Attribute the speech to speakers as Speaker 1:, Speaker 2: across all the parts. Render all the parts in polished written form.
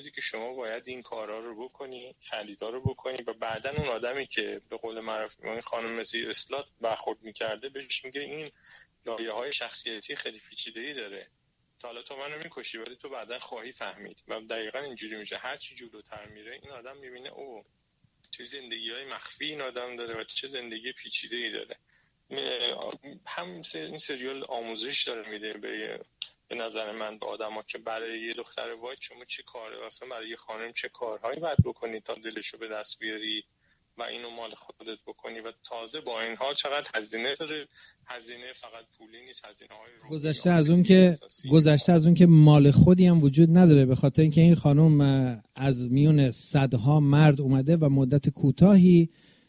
Speaker 1: که شما باید این کارا رو بکنی، خریدا رو بکنی و بعدن اون آدمی که به قول معروف این خانم مسی اسلات برخورد میکرده بهش میگه این لایه‌های شخصیتی خیلی پیچیده‌ای داره، تا حالا تو منو میکشی ولی تو بعدن خواهی فهمید. و دقیقاً اینجوری میشه، هر چی جلوتر میره این آدم میبینه او چه زندگی‌های مخفی این آدم داره و چه زندگی پیچیده‌ای داره. هم این سریال آموزش داره میده به نظر من به آدما که برای یه دختر وایت شما چه کاره، اصلا برای یه خانم چه کارهایی باید بکنی تا دلشو به دست بیاری و اینو مال خودت بکنی و تازه با این حال چقدر هزینه داره. هزینه فقط پولی نیست، هزینه‌های
Speaker 2: گذشته از اون که مال خودی هم وجود نداره، به خاطر اینکه این خانم از میون صدها مرد اومده و مدت کوتاهی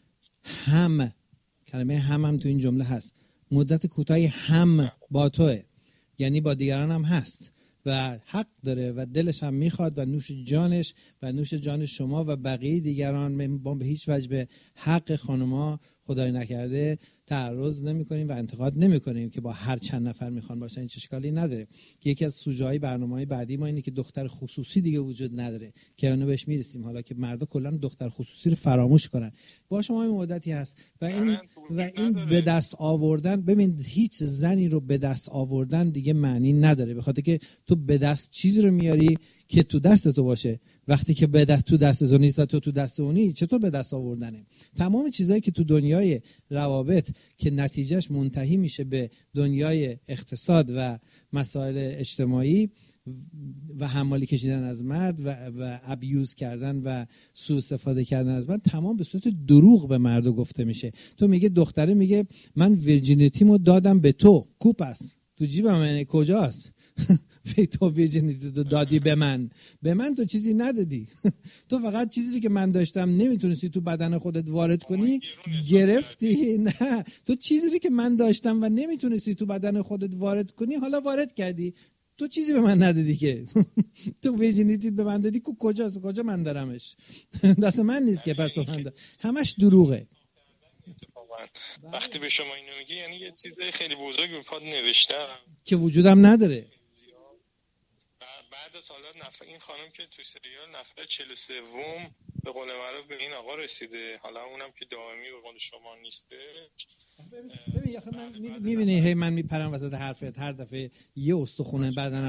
Speaker 2: کلمه هم تو این جمله هست، مدت کوتاهی هم با توه، یعنی با دیگران هم هست و حق داره و دلش هم میخواد و نوش جانش و نوش جان شما و بقیه دیگران. ما به هیچ وجه به حق خانم‌ها خدای نکرده تعرض نمی‌کنیم و انتقاد نمی‌کنیم که با هر چند نفر میخوان باشن، این اشکالی نداره. یکی از سوژه‌های برنامه‌های بعدی ما اینه که دختر خصوصی دیگه وجود نداره که اونو بهش میرسیم، حالا که مردا کلا دختر خصوصی رو فراموش کنن. با شما این مدتی هست و این به دست آوردن، ببین هیچ زنی رو به دست آوردن دیگه معنی نداره، به خاطر که تو به دست چیزی رو میاری که تو دست تو باشه. وقتی که به دست تو دست تو نیست و تو دست اونی، چطور به دست آوردنه؟ تمام چیزایی که تو دنیای روابط که نتیجهش منتهی میشه به دنیای اقتصاد و مسائل اجتماعی و حمالی کشیدن از مرد و ابیوز کردن و سوء استفاده کردن از مرد، تمام به صورت دروغ به مرد گفته میشه. تو میگه دختره میگه من ویرجینیتیمو دادم به تو، کوپس تو جیبم، یعنی کجاست؟ تو ویرجینیتی تو دادی به من تو چیزی ندادی. تو فقط چیزی که من داشتم نمیتونستی تو بدن خودت وارد کنی گرفتی. نه، تو چیزی که من داشتم و نمیتونستی تو بدن خودت وارد کنی حالا وارد کردی. تو چیزی به من ندادی که تو ویرجینیتی به من دادی. کجاست؟ کجا من دارمش؟ دست من نیست که پس تو من دارم. همش دروغه.
Speaker 1: وقتی به شما اینو میگه یعنی یه چیز خیلی بزرگی به پاد نوشتم
Speaker 2: که وجودم نداره.
Speaker 1: بعد از حالا این خانم که تو سریال نفر 43 به قول معروف به این آقا رسیده، حالا اونم که دائمی به قول شما نیسته.
Speaker 2: ببین آخه من میبینی هی من میپرم وسط حرفت، هر دفعه یه استخونه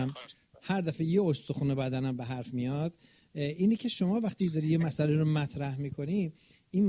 Speaker 2: بدنم به حرف میاد. اینی که شما وقتی داری یه مسئله رو مطرح میکنی، این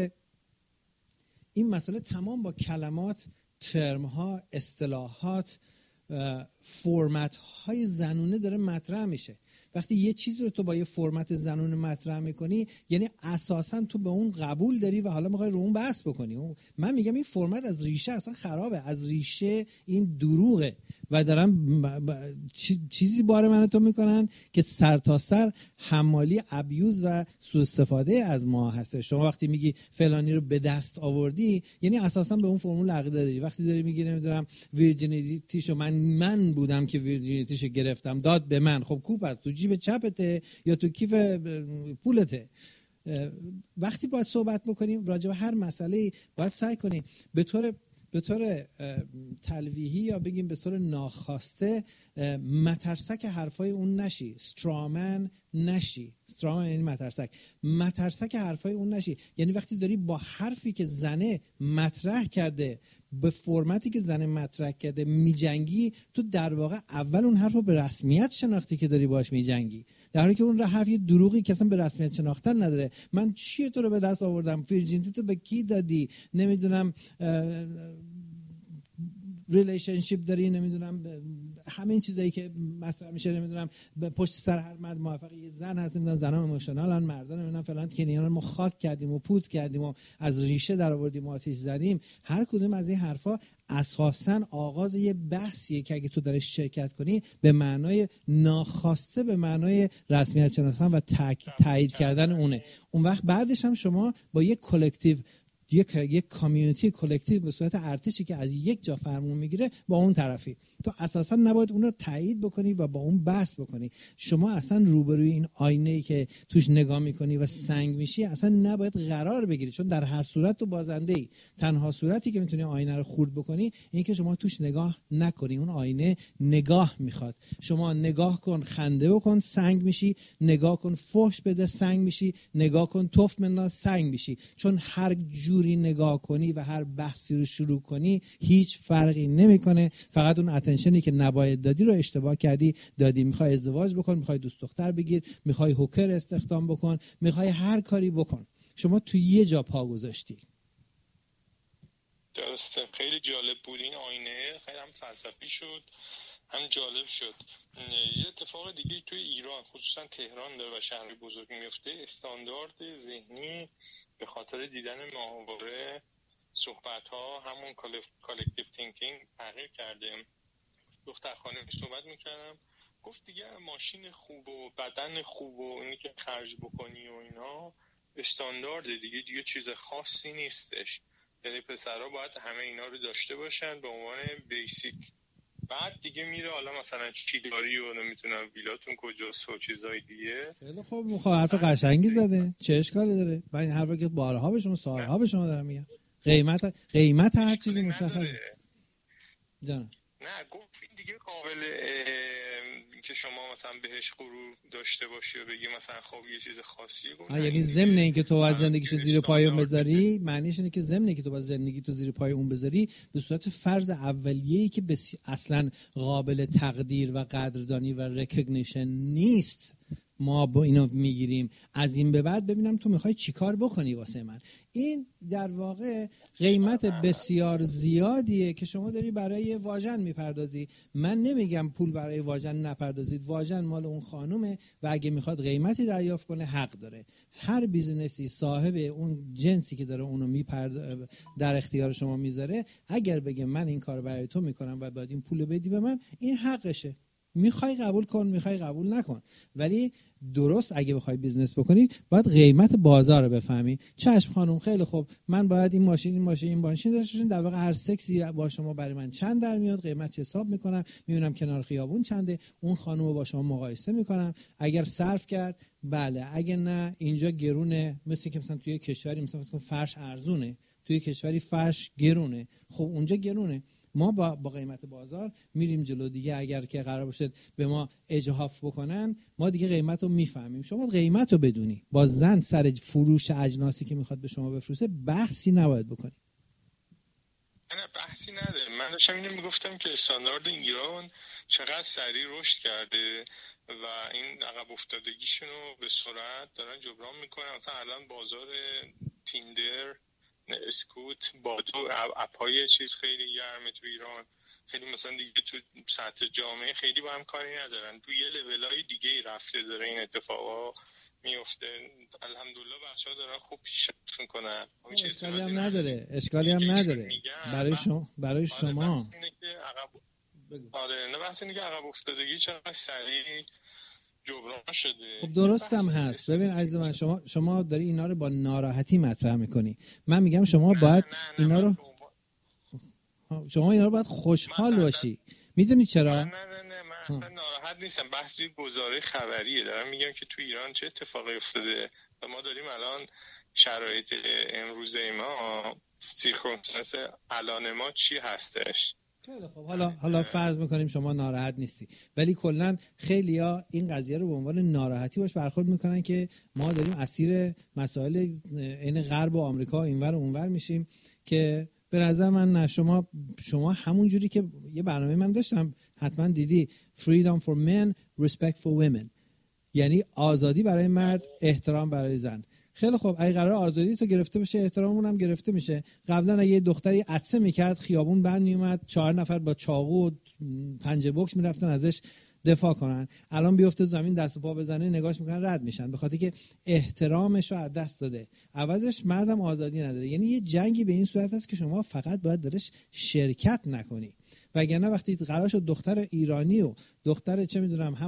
Speaker 2: مسئله تمام با کلمات، ترم‌ها، اصطلاحات، فرمت های زنونه داره مطرح میشه. وقتی یه چیز رو تو با یه فرمت زنونه مطرح میکنی یعنی اساسا تو به اون قبول داری و حالا میخوای رو اون بحث بکنی. من میگم این فرمت از ریشه اصلا خرابه، از ریشه این دروغه و دارن چیزی بار من تو میکنن که سر تا سر حمالی، ابیوز و سوء استفاده از ما هسته. شما وقتی میگی فلانی رو به دست آوردی یعنی اساسا به اون فرمول عقیده داری. وقتی داری میگی نمیدونم ویرجینیتیشو من بودم که ویرجینیتیشو گرفتم داد به من، خب کوپ است، تو جیب چپته یا تو کیف پولته. وقتی باید صحبت بکنیم راجع به هر مسئله باید سعی کنیم به طور تلویحی یا بگیم به طور ناخواسته مترسک حرفای اون نشی، استرامن نشی. استرامن یعنی مترسک حرفای اون نشی. یعنی وقتی داری با حرفی که زنه مطرح کرده به فرمتی که زنه مطرح کرده میجنگی، تو در واقع اول اون حرف رو به رسمیت شناختی که داری باش میجنگی، در حالی که اون حرف یه دروغی که اصلا به رسمیت شناختن نداره. من چیه تو رو به دست آوردم؟ ویرجینیتی تو به کی دادی؟ نمیدونم ریلیشنشیپ داری، نمیدونم همین چیزایی که مطرح میشه، نمیدونم پشت سر هر مرد موفق یه زن هست، نمیدونم زنا ایموشنالن، مردان نمیدونم فلان کنیان ما خاک کردیم و پود کردیم و از ریشه در آوردیم و آتش زدیم. هر کدوم از این حرفا اساساً آغاز یه بحثیه که اگه تو درش شرکت کنی به معنای ناخواسته به معنای رسمیت شناختن و تایید کردن اونه. اون وقت بعدش هم شما با یک کلکتیو، یک کامیونیتی کلکتیو به صورت ارتشی که از یک جا فرمون میگیره با اون طرفی. تو اساسا نباید اون رو تایید بکنی و با اون بحث بکنی. شما اصلا روبروی این آینه‌ای که توش نگاه میکنی و سنگ میشی اصلا نباید قرار بگیری، چون در هر صورت تو بازنده‌ای. تنها صورتی که میتونی آینه رو خورد بکنی این که شما توش نگاه نکنی. اون آینه نگاه میخواد. شما نگاه کن، خنده بکن، سنگ میشی. نگاه کن، فحش بده، سنگ میشی. نگاه کن، تفت بنداز، سنگ میشی. چون هر جوری نگاه کنی و هر بحثی رو شروع کنی هیچ فرقی نمیکنه. فقط اون اتنشنی که نباید دادی رو اشتباه کردی دادی. میخوای ازدواج بکن، میخوای دوست دختر بگیر، میخوای هوکر استخدام بکن، میخوای هر کاری بکن، شما تو یه جا پا گذاشتی.
Speaker 1: درسته. خیلی جالب بود این آینه، خیلی هم فلسفی شد، هم جالب شد. یه اتفاق دیگه توی ایران خصوصا تهران داره و شهر بزرگ میفته، استاندارد ذهنی به خاطر دیدن ماهواره صحبت ها، همون کالکتیو تینکینگ تغییر کرده. دختر خانمی صحبت میکردم، گفت دیگه ماشین خوب و بدن خوب و اینی که خرج بکنی و اینا استاندارد دیگه چیز خاصی نیستش. یعنی پسرها باید همه اینا رو داشته باشن به عنوان بیسیک. بعد دیگه میره حالا مثلا چی داری و نمیتونم ویلاتون کجاست و چیزای دیگه.
Speaker 2: خیلی خوب، حرف قشنگی زده، چه اشکالی داره؟ من این حرفا که بارها به شما سالها به شما دارم میگم. قیمت هر چیزی مشخصه. جان
Speaker 1: نه گفت این دیگه قابل که شما مثلا بهش غرور داشته باشی و بگی مثلا خب یه چیز خاصیه.
Speaker 2: یعنی ضمن اینکه تو باید زندگیشو زیر پای اون بذاری، معنیش اینه که ضمن اینکه تو باید زندگی تو زیر پای اون بذاری به صورت فرض اولیه‌ای که اصلا قابل تقدیر و قدردانی و ریکگنیشن نیست ما با اینا میگیریم. از این به بعد ببینم تو میخوای چیکار بکنی واسه من. این در واقع قیمت بسیار زیادیه که شما داری برای واژن میپردازی. من نمیگم پول برای واژن نپردازید، واژن مال اون خانومه و اگه میخواد قیمتی دریافت کنه حق داره. هر بیزنسی صاحب اون جنسی که داره اونو در اختیار شما میذاره، اگر بگه من این کار برای تو میکنم و بعد این پولو بدی به من، این حقشه. میخوای قبول کن، میخوای قبول نکن. ولی درست اگه بخوای بیزنس بکنی باید قیمت بازار رو بفهمی. چشم خانم، خیلی خوب، من باید این ماشین داشته باشم. در واقع هر سکسی با شما برای من چند در میاد، قیمت حساب میکنم، میبینم کنار خیابون چنده، اون خانم رو با شما مقایسه میکنم. اگر صرف کرد بله، اگه نه اینجا گرونه. مثل که مثلا توی کشوری مثلا فرش ارزونه، توی کشوری فرش گرونه، خب اونجا گرونه. ما با قیمت بازار میریم جلو دیگه. اگر که قرار باشه به ما اجحاف بکنن، ما دیگه قیمت رو میفهمیم. شما قیمت رو بدونی. با زن سر فروش اجناسی که میخواد به شما بفروشه بحثی نباید بکنی.
Speaker 1: نه بحثی نداره. من داشتم اینو میگفتم که استاندارد ایران چقدر سریع رشد کرده و این عقب افتادگیشون رو به سرعت دارن جبران میکنن. مثلا الان بازار تیندر، اسکوت، بادو، اپای چیز خیلی گرمه تو ایران. خیلی مثلا دیگه تو سطح جامعه خیلی با هم کاری ندارن، تو یه لولای دیگه رفته داره این اتفاقا میفته. الحمدلله بچه‌ها دارن خوب پیشرفت میکنن.
Speaker 2: اشکالی هم نداره برای شما.
Speaker 1: آره، نه بحث اینه که عقب افتادگی چقدر سریع جبران شده.
Speaker 2: خب درست هم هست. ببین عزیز من، شما داری اینا رو با ناراحتی مطرح میکنی. من میگم شما باید اینا رو باید خوشحال باشی. میدونی چرا؟
Speaker 1: نه من اصلا ناراحت نیستم. بحث روی گزاره خبریه. دارم میگم که تو ایران چه اتفاقی افتاده و ما داریم الان شرایط امروزه ما، سیرکمستانس الان ما چی هستش.
Speaker 2: خیلی خب، حالا فرض میکنیم شما ناراحت نیستی، ولی کلا خیلیا این قضیه رو به عنوان ناراحتی باش برخورد میکنن که ما داریم اسیر مسائل این غرب و آمریکا اینور و اونور میشیم. که به نظر من نه. شما همون جوری که یه برنامه من داشتم حتما دیدی، freedom for men, respect for women، یعنی آزادی برای مرد، احترام برای زن. خیلی خوب، اگه قرار آزادی تو گرفته بشه، احتراممون هم گرفته میشه. قبلا اگه یه دختری عطسه میکرد خیابون بند میومد، 4 نفر با چاقو و پنجه بوکس میرفتن ازش دفاع کنن. الان بیفته زمین دست و پا بزنه نگاش میکنن رد میشن، به خاطر که احترامش رو از دست داده. عوضش مردم آزادی نداره. یعنی یه جنگی به این صورت هست که شما فقط باید درش شرکت نکنی. وگرنه وقتی قرار شد دختر ایرانی و دختر چه میدونم همون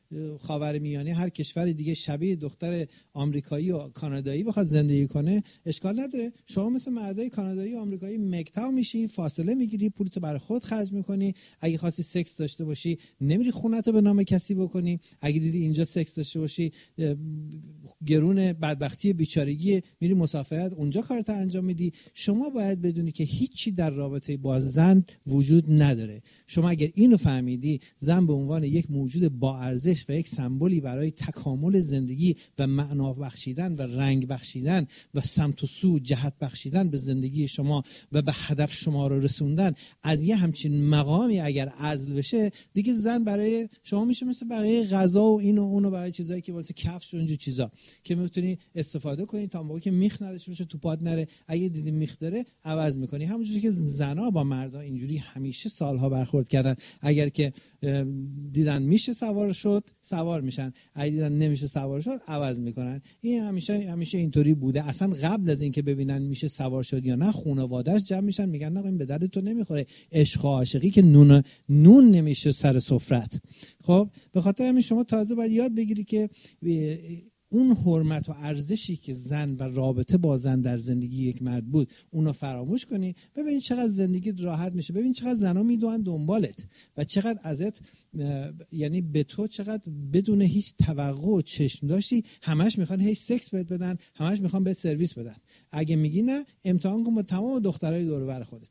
Speaker 2: خاورمیانه هر کشور دیگه شبیه دختر آمریکایی و کانادایی بخواد زندگی کنه اشکال نداره. شما مثل مردای کانادایی و آمریکایی مگتاو میشی، فاصله میگیری، پولتو برای خود خرج میکنی. اگه خواستی سکس داشته باشی نمیری خونتو به نام کسی بکنی. اگه دیدی اینجا سکس داشته باشی گرون بدبختی بیچارگی، میری مسافرت اونجا کارت انجام میدی. شما باید بدونی که هیچی در رابطه با زن وجود نداره. شما اگر اینو فهمیدی، زن به عنوان یک موجود با ارزش و یک سمبولی برای تکامل زندگی و معنا بخشیدن و رنگ بخشیدن و سمت و سو جهت بخشیدن به زندگی شما و به هدف شما رو رسوندن، از یه همچین مقامی اگر عزل بشه، دیگه زن برای شما میشه مثل بقیه غذا و این و اون و برای چیزایی که واسه کفش و اینجور چیزا که میتونی استفاده کنی تا موقعی که میخ نداشته باشه تو پات نره. اگه دیدی میخ داره عوض میکنی. همونجوری که زنا با مردا اینجوری همیشه سالها برخورد کردن. اگر که دیدن میشه سوار شد سوار میشن، اگه دیدن نمیشه سوار شد عوض میکنن. این همیشه اینطوری بوده. اصلا قبل از اینکه ببینن میشه سوار شد یا نه، خانواده‌اش جمع میشن میگن نه این به درد تو نمیخوره. عشق و عاشقی که نون نمیشه سر سفرت. خب به خاطر همین شما تازه باید یاد بگیری که اون حرمت و ارزشی که زن و رابطه با زن در زندگی یک مرد بود اونو فراموش کنی. ببین چقدر زندگی راحت میشه. ببین چقدر زنا میدونن دنبالت و چقدر ازت، یعنی به تو چقدر بدون هیچ توقع و چشم داشتی همش میخوان هیچ سکس بهت بدن، همش میخوان بهت سرویس بدن. اگه میگی نه، امتحان کن با تمام دخترای دور و بر خودت.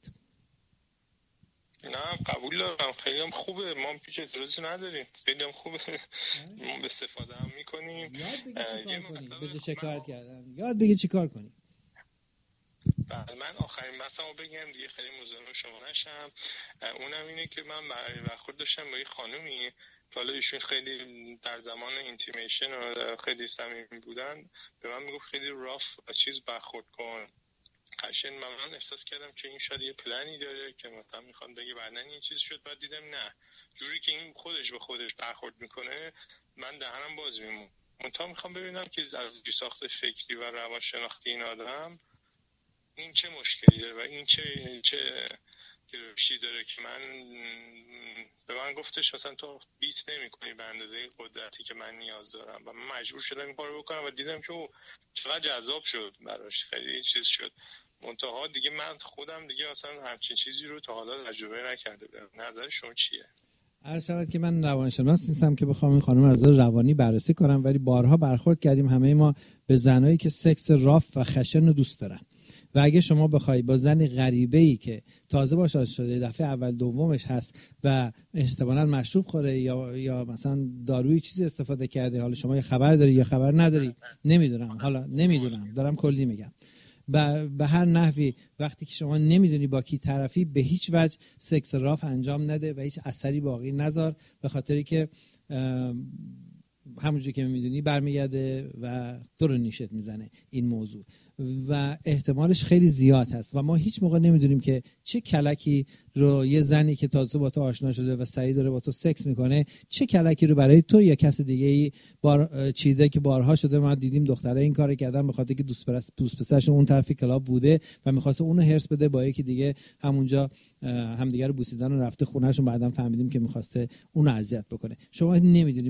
Speaker 1: نه قبول دارم، خیلی هم خوبه، ما پیش اعتراضی نداریم، خیلی هم خوبه، ما به استفاده هم میکنیم.
Speaker 2: به جای شکایت کردن یاد بگی چی کار کنی.
Speaker 1: بله، من آخرین بحثمو بگم دیگه، خیلی مزاحم شما نشم. اونم اینه که من برخورد داشتم با یه خانومی که حالا ایشون خیلی در زمان اینتیمیشن و خیلی صمیمی بودن، به من میگفت خیلی راف و چیز برخورد کن. قشنگ من احساس کردم که این شاید یه پلنی داره که مثلا میخواد بگه بعدن این چیز شد. بعد دیدم نه، جوری که این خودش به خودش برخورد میکنه من دهنم باز میمونه. منتها میخوام ببینم که از ساخت فکری و روانشناختی این آدم این چه مشکلی داره و این چه گرایشی داره که من به من گفتش مثلا تو بیت نمی‌کنی به اندازه قدرتی که من نیاز دارم و من مجبور شدم این کارو بکنم و دیدم که او چقدر جذاب شد براش، خیلی چیز شد. منتها دیگه من خودم دیگه اصلا همچین چیزی رو تا حالا تجربه نکرده بودم. نظر شما چیه؟
Speaker 2: عرض شود که من روانشناس نیستم که بخوام این خانم از روانی بررسی کنم، ولی بارها برخورد کردیم همه ما به زنایی که سکس راف و خشن رو دوست دارن. و اگه شما بخوای با زن غریبه‌ای که تازه باش شده، دفعه اول دومش هست و احتمالاً مشروب خوره یا مثلا دارویی چیزی استفاده کرده، حالا شما یه خبر داری یا خبر نداری نمیدونم دارم کلی میگم، به هر نحوی وقتی که شما نمیدونی با کی طرفی، به هیچ وجه سکس راف انجام نده و هیچ اثری باقی نذار، به خاطری که همونجوری که میدونی برمیگرده و تو رو نیشت میزنه این موضوع و احتمالش خیلی زیاد هست و ما هیچ موقع نمیدونیم که چه کلکی رو یه زنی که تازه با تو آشنا شده و سریع داره با تو سکس میکنه چه کلکی رو برای تو یا کس دیگه ای چیده که بارها شده. ما دیدیم دختره این کارو کردن به خاطر که دوست پسرشون اون طرف کلاب بوده و می‌خواسته اونو هرس بده با یکی دیگه، همونجا همدیگه رو بوسیدن و رفته خونهشون، بعداً فهمیدیم که می‌خواسته اونو اذیت بکنه. شما نمیدونی.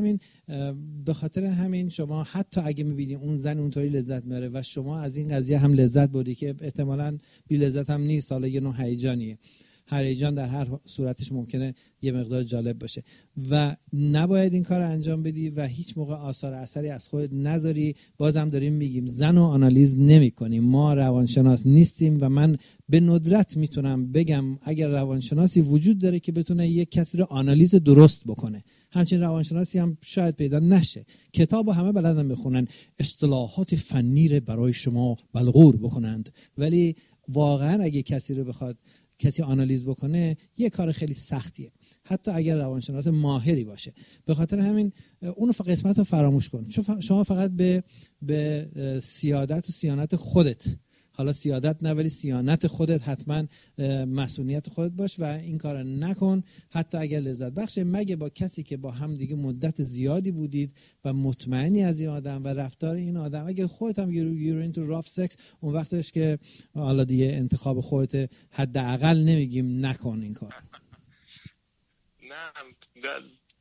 Speaker 2: به خاطر همین شما حتی اگه می‌بینی اون زن اونطوری لذت میاره و شما از این قضیه هم لذت بردی که احتمالاً بی لذت هم نیست، حالا یه نوع هیجانیه، هیجان در هر صورتش ممکنه یه مقدار جالب باشه و نباید این کار انجام بدی و هیچ موقع آثار اثری از خودت نذاری. بازم داریم میگیم زن رو آنالیز نمی کنیم، ما روانشناس نیستیم و من به ندرت میتونم بگم اگر روانشناسی وجود داره که بتونه یک کسی رو آنالیز درست بکنه، همچین روانشناسی هم شاید پیدا نشه. کتابو همه بلدن بخونن، اصطلاحات فنی رو برای شما بلغور بکنند، ولی واقعا اگه کسی رو بخواد کسی آنالیز بکنه یه کار خیلی سختیه، حتی اگر روانشناس ماهری باشه. به خاطر همین اون قسمت رو فراموش کن. شما فقط به سیادت و صیانت خودت، حالا سیادت نه ولی صیانت خودت، حتما مسئولیت خودت باش و این کار نکن حتی اگر لذت بخشه، مگه با کسی که با هم دیگه مدت زیادی بودید و مطمئنی از این آدم و رفتار این آدم. اگه خودت هم یورین تو راف سکس، اون وقتش که حالا دیگه انتخاب خودت، حداقل نمیگیم نکن این کار.
Speaker 1: نه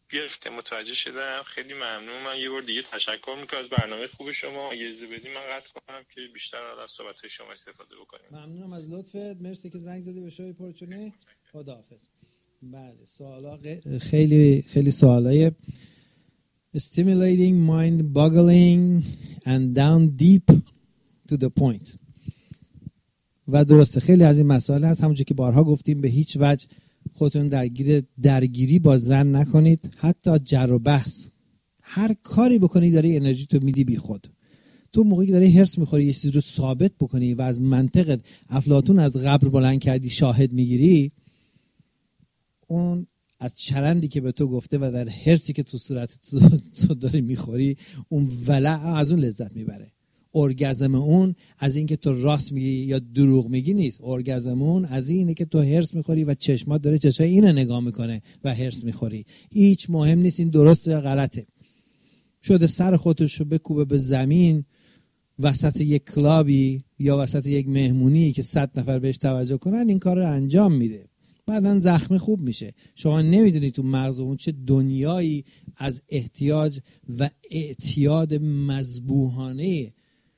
Speaker 1: گرفته، متوجه شدم. خیلی ممنون. من یه بار دیگه تشکر میکنم از برنامه خوب شما. اجازه بدید من قطع کنم که بیشتر از صحبت‌های شما استفاده بکنیم.
Speaker 2: ممنونم از لطفت. مرسی که زنگ زدی به شوی پرچونه. خداحافظ. بله، سوالا خیلی خیلی سوالای stimulating, mind boggling and down deep to the point. و درسته خیلی از این مسائل هست، همونجوری که بارها گفتیم، به هیچ وجه خودتون درگیری با زن نکنید. حتی جر و بحث، هر کاری بکنی داری انرژی تو میدی بی خود. تو موقعی که داری هرس میخوری یه چیزی رو ثابت بکنی و از منطقت افلاطون از قبر بلند کردی شاهد میگیری، اون از چرندی که به تو گفته و در هرسی که تو صورت تو داری میخوری، اون ولع از اون لذت میبره. ارگزم اون از این که تو راست میگی یا دروغ میگی نیست. ارگزم اون از اینه که تو هرس میخوری و چشمات داره چشای اینو نگاه میکنه و هرس میخوری. هیچ مهم نیست این درسته یا غلطه. شده سر خودشو بکوبه به زمین وسط یک کلابی یا وسط یک مهمونی که 100 نفر بهش توجه کنن، این کار رو انجام میده. بعدن زخم خوب میشه. شما نمیدونید تو مغز اون چه دنیایی از احتیاج و اعتیاد مذبوحانه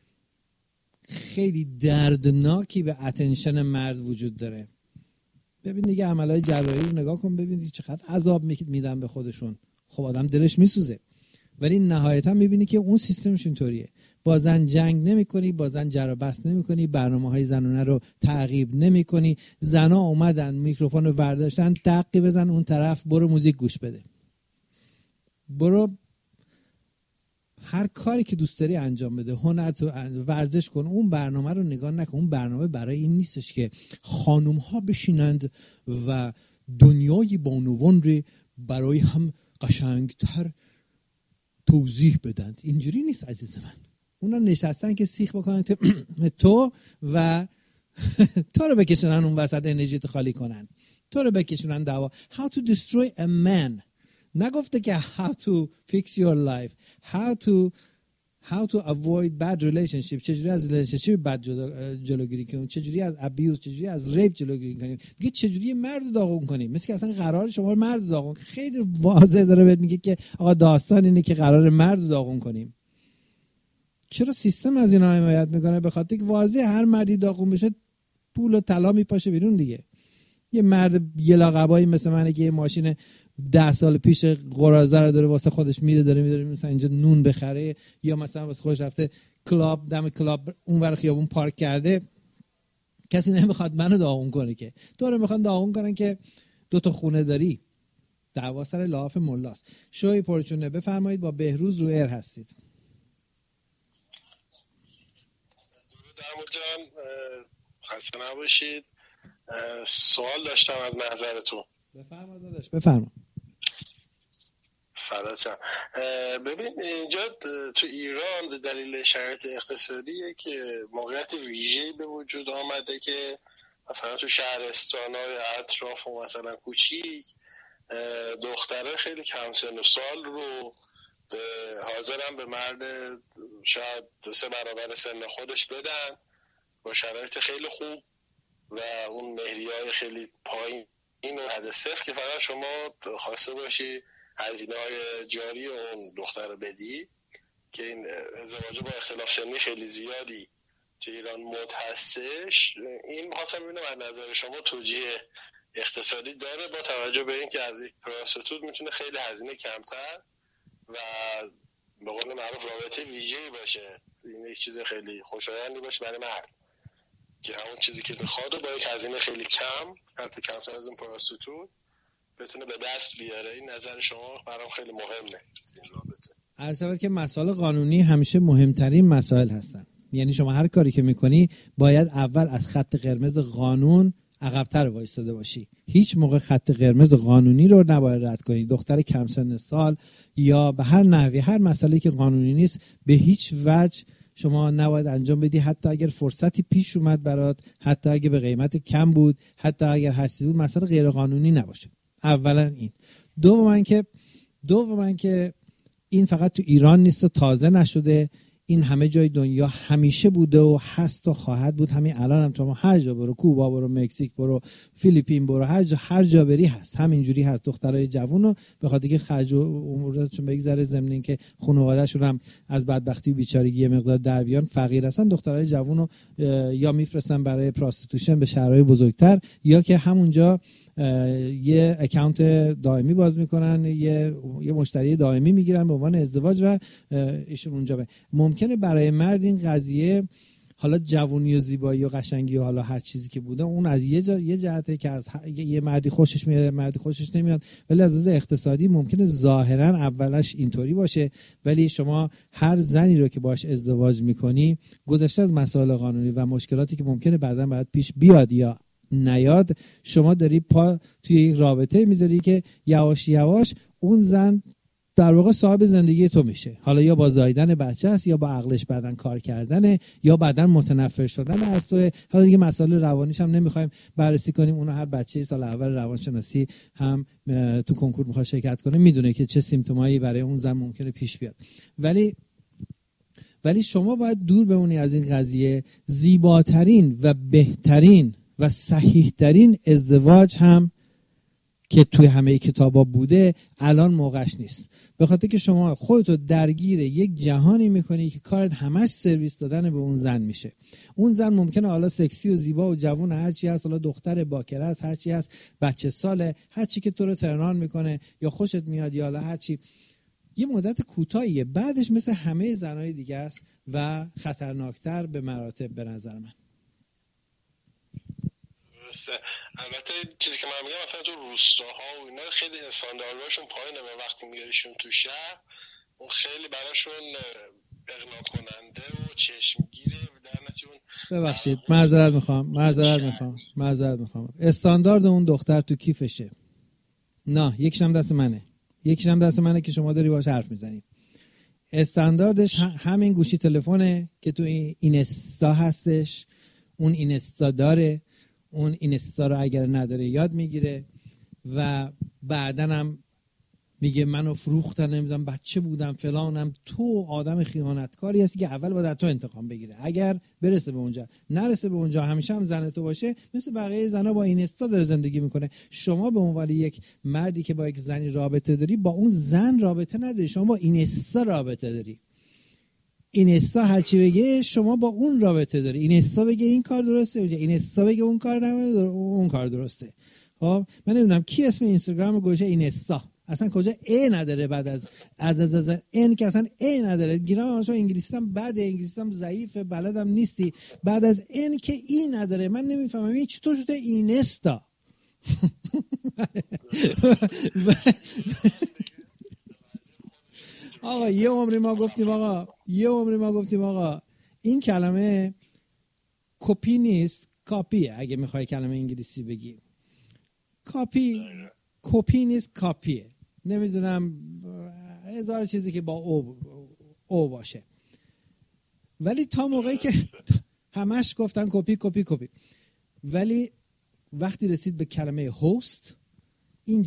Speaker 2: خیلی دردناکی به اتنشن مرد وجود داره. ببین دیگه عملهای جراحی رو نگاه کن، ببین چقدر عذاب میدن به خودشون. خب آدم دلش میسوزه، ولی نهایتا میبینی که اون سیستمش اینطوریه. با زن جنگ نمی کنی، با زن جر و بحث نمی کنی، برنامه‌های زنانه رو تعقیب نمی کنی. زنا اومدن میکروفون رو برداشتن، دقی بزن اون طرف، برو موزیک گوش بده، برو هر کاری که دوست داری انجام بده، هنر تو ورزش کن. اون برنامه رو نگاه نکن. اون برنامه برای این نیستش که خانم ها بشینند و دنیای بانوان رو برای هم قشنگتر توضیح بدند. اینجوری نیست عزیز من. اونا نشستن که سیخ بکنن تو و تو رو بکشنن اون وسط، انرژی تو خالی کنن، تو رو بکشنن دعوا. How to destroy a man. نگفته که how to fix your life, how to avoid bad relationship. چجوری از relationship بد جلوگیری کنیم، چجوری از abuse، چجوری از rape جلوگیری کنیم. دیگه چجوری مرد داغون کنیم، مثل که اصلا قرار شما مرد داغون. خیلی واضح داره بهت میگه که آقا داستان اینه که قرار مرد داغون کنیم. چرا سیستم از اینا حمایت میکنه؟ به خاطر که واضح هر مردی داغون بشه پول و طلا میپاشه بیرون دیگه. یه مرد یلاقبایی مثل منه که یه ماشین 10 سال پیش قراضه رو داره واسه خودش میره مثلا اینجا نون بخره، یا مثلا واسه خودش رفته کلاب، دم کلاب اونور خیابون پارک کرده. کسی نمیخواد منو داغون کنه که تو رو میخوان داغون کنن که 2 تا خونه داری. دعوا سر لاف ملاست. شوی پرچونه بفرمایید، با بهروز رو ایر هستید.
Speaker 3: درمو جان خسته نباشید. سوال داشتم از نظرتون.
Speaker 2: بفرما داداش بفرما.
Speaker 3: فدات. ببین اینجا تو ایران به دلیل شرایط اقتصادیه که موقعیت ویژه‌ای به وجود آمده که مثلا تو شهرستان‌های اطراف و مثلا کوچیک دخترای خیلی کم سن و سال رو حاضرن به مرد شاید 2-3 برابر سن خودش بدن با شرایط خیلی خوب و اون مهریه‌های خیلی پایین این حد صفر که فقط شما خواسته باشی هزینه‌های جاری اون دختر رو بدی. که این ازدواج با اختلاف سنی خیلی زیادی تو ایران هستش. این خواستم ببینم از نظر شما توجیه اقتصادی داره با توجه به اینکه از یک پراستیتوت میتونه خیلی هزینه کمتر و به قول معروف رابطه ویژه‌ای باشه، این یک چیز خیلی خوشایندی باشه برای مرد که همون چیزی که بخواد و با یک هزینه خیلی کم، حتی کمتر از اون پراستیتوت بتونه به دست بیاره. این نظر شما برام خیلی مهمه این رابطه.
Speaker 2: عرض شود که مسائل قانونی همیشه مهمترین مسائل هستن. یعنی شما هر کاری که میکنی باید اول از خط قرمز قانون عقب‌تر وایساده باشی. هیچ موقع خط قرمز قانونی رو نباید رد کنی. دختر کم سن سال یا به هر نحوی هر مسئله‌ای که قانونی نیست به هیچ وجه شما نباید انجام بدی، حتی اگر فرصتی پیش اومد برات، حتی اگر به قیمت کم بود، حتی اگر هر چیزی بود، مسئله غیر قانونی نباشه. اولا این. دوما که این فقط تو ایران نیست و تازه نشده. این همه جای دنیا همیشه بوده و هست و خواهد بود. همین الان هم شما هر جا برو، کوبا برو، مکزیک برو، فیلیپین برو، هر جا بری هست، همینجوری هست. دخترای جوونو به خاطر که خرج و اموراتشون بگذره، ضمن اینکه خانواده‌شون هم از بدبختی و بیچارگی مقدار در بیان، فقیر هستن، دخترای جوونو یا میفرستن برای پراستیتوشن به شهرهای بزرگتر، یا که همونجا یه اکانت دائمی باز میکنن، یه مشتری دائمی میگیرن به عنوان ازدواج و ایشون اونجا ممکنه برای مرد این قضیه، حالا جوونی و زیبایی و قشنگی و حالا هر چیزی که بوده، اون از یه جهته که از یه مردی خوشش میاد، مردی خوشش نمیاد، ولی از نظر اقتصادی ممکنه ظاهرا اولش اینطوری باشه، ولی شما هر زنی رو که باش ازدواج میکنی، گذشته از مسائل قانونی و مشکلاتی که ممکنه بعداً باید پیش بیاد یا نیاد، شما داری پا توی یک رابطه میذاری که یواش یواش اون زن در واقع صاحب زندگی تو میشه. حالا یا با زاییدن بچه است، یا با عقلش بعدن کار کردنه، یا بعدن متنفر شدن از تو. حالا دیگه مسائل روانیش هم نمیخوایم بررسی کنیم. اون هر بچه‌ای سال اول روانشناسی هم تو کنکور میخواد شرکت کنه، میدونه که چه سیمتومایی برای اون زن ممکنه پیش بیاد. ولی شما باید دور بمونی از این قضیه. زیباترین و بهترین و صحیحترین ازدواج هم که توی همه کتابا بوده، الان موقعش نیست. به خاطر که شما خودتو درگیر یک جهانی میکنی که کارت همش سرویس دادن به اون زن میشه. اون زن ممکنه حالا سکسی و زیبا و جوون هرچی هست، حالا دختر باکره است، هرچی هست، بچه ساله، هرچی که تو رو ترنان میکنه یا خوشت میاد یا حالا هرچی، یه مدت کوتاهیه، بعدش مثل همه زنای دیگه است و خطرناکتر به مراتب به نظر من.
Speaker 3: البته چیزی که من میگم مثلا تو روستاها و اینا خیلی استانداردهاشون پایینه و وقتی میاریشون تو شهر اون خیلی براشون اغنا کننده و چشمگیره و در نتیجه
Speaker 2: ببخشید معذرت میخوام استاندارد اون دختر تو کیفشه. نه، یکیشم دست منه که شما داری باهاش حرف میزنی. استانداردش همین گوشی تلفنه که تو اینستا هستش، اون اینستا داره، اون اینستا رو اگر نداره یاد میگیره و بعدن هم میگه منو فروختن، نمیدونم بچه بودم فلانم. تو آدم خیانتکاری هستی که اول باید از تو انتقام بگیره. اگر برسه به اونجا، نرسه به اونجا، همیشه هم زن تو باشه، مثل بقیه زنا با اینستا داره زندگی میکنه. شما به عنوان یک مردی که با یک زنی رابطه داری، با اون زن رابطه نداری، شما با اینستا رابطه داری. اینستا هرچی بگه شما با اون رابطه داری. اینستا بگه این کار درسته، اینستا بگه اون کار نمیده، اون کار درسته. خب من نمیدونم کی اسم اینستاگرام گوشه اینستا اصلا کجا ای نداره، بعد از این که اصلا ای نداره. گیرم اصلا انگلیسیام بده، انگلیسیام ضعیفه، بلدم نیستی، بعد از این که ای نداره. من نمیفهمم این چطور شده اینستا. آقا یه عمری ما گفتیم آقا این کلمه کپی نیست، کاپیه. اگه میخوای کلمه انگلیسی بگی کپی نیست، کاپیه. نمیدونم هزار چیزی که با او باشه، ولی تا موقعی که همش گفتن کپی، ولی وقتی رسید به کلمه هوست، این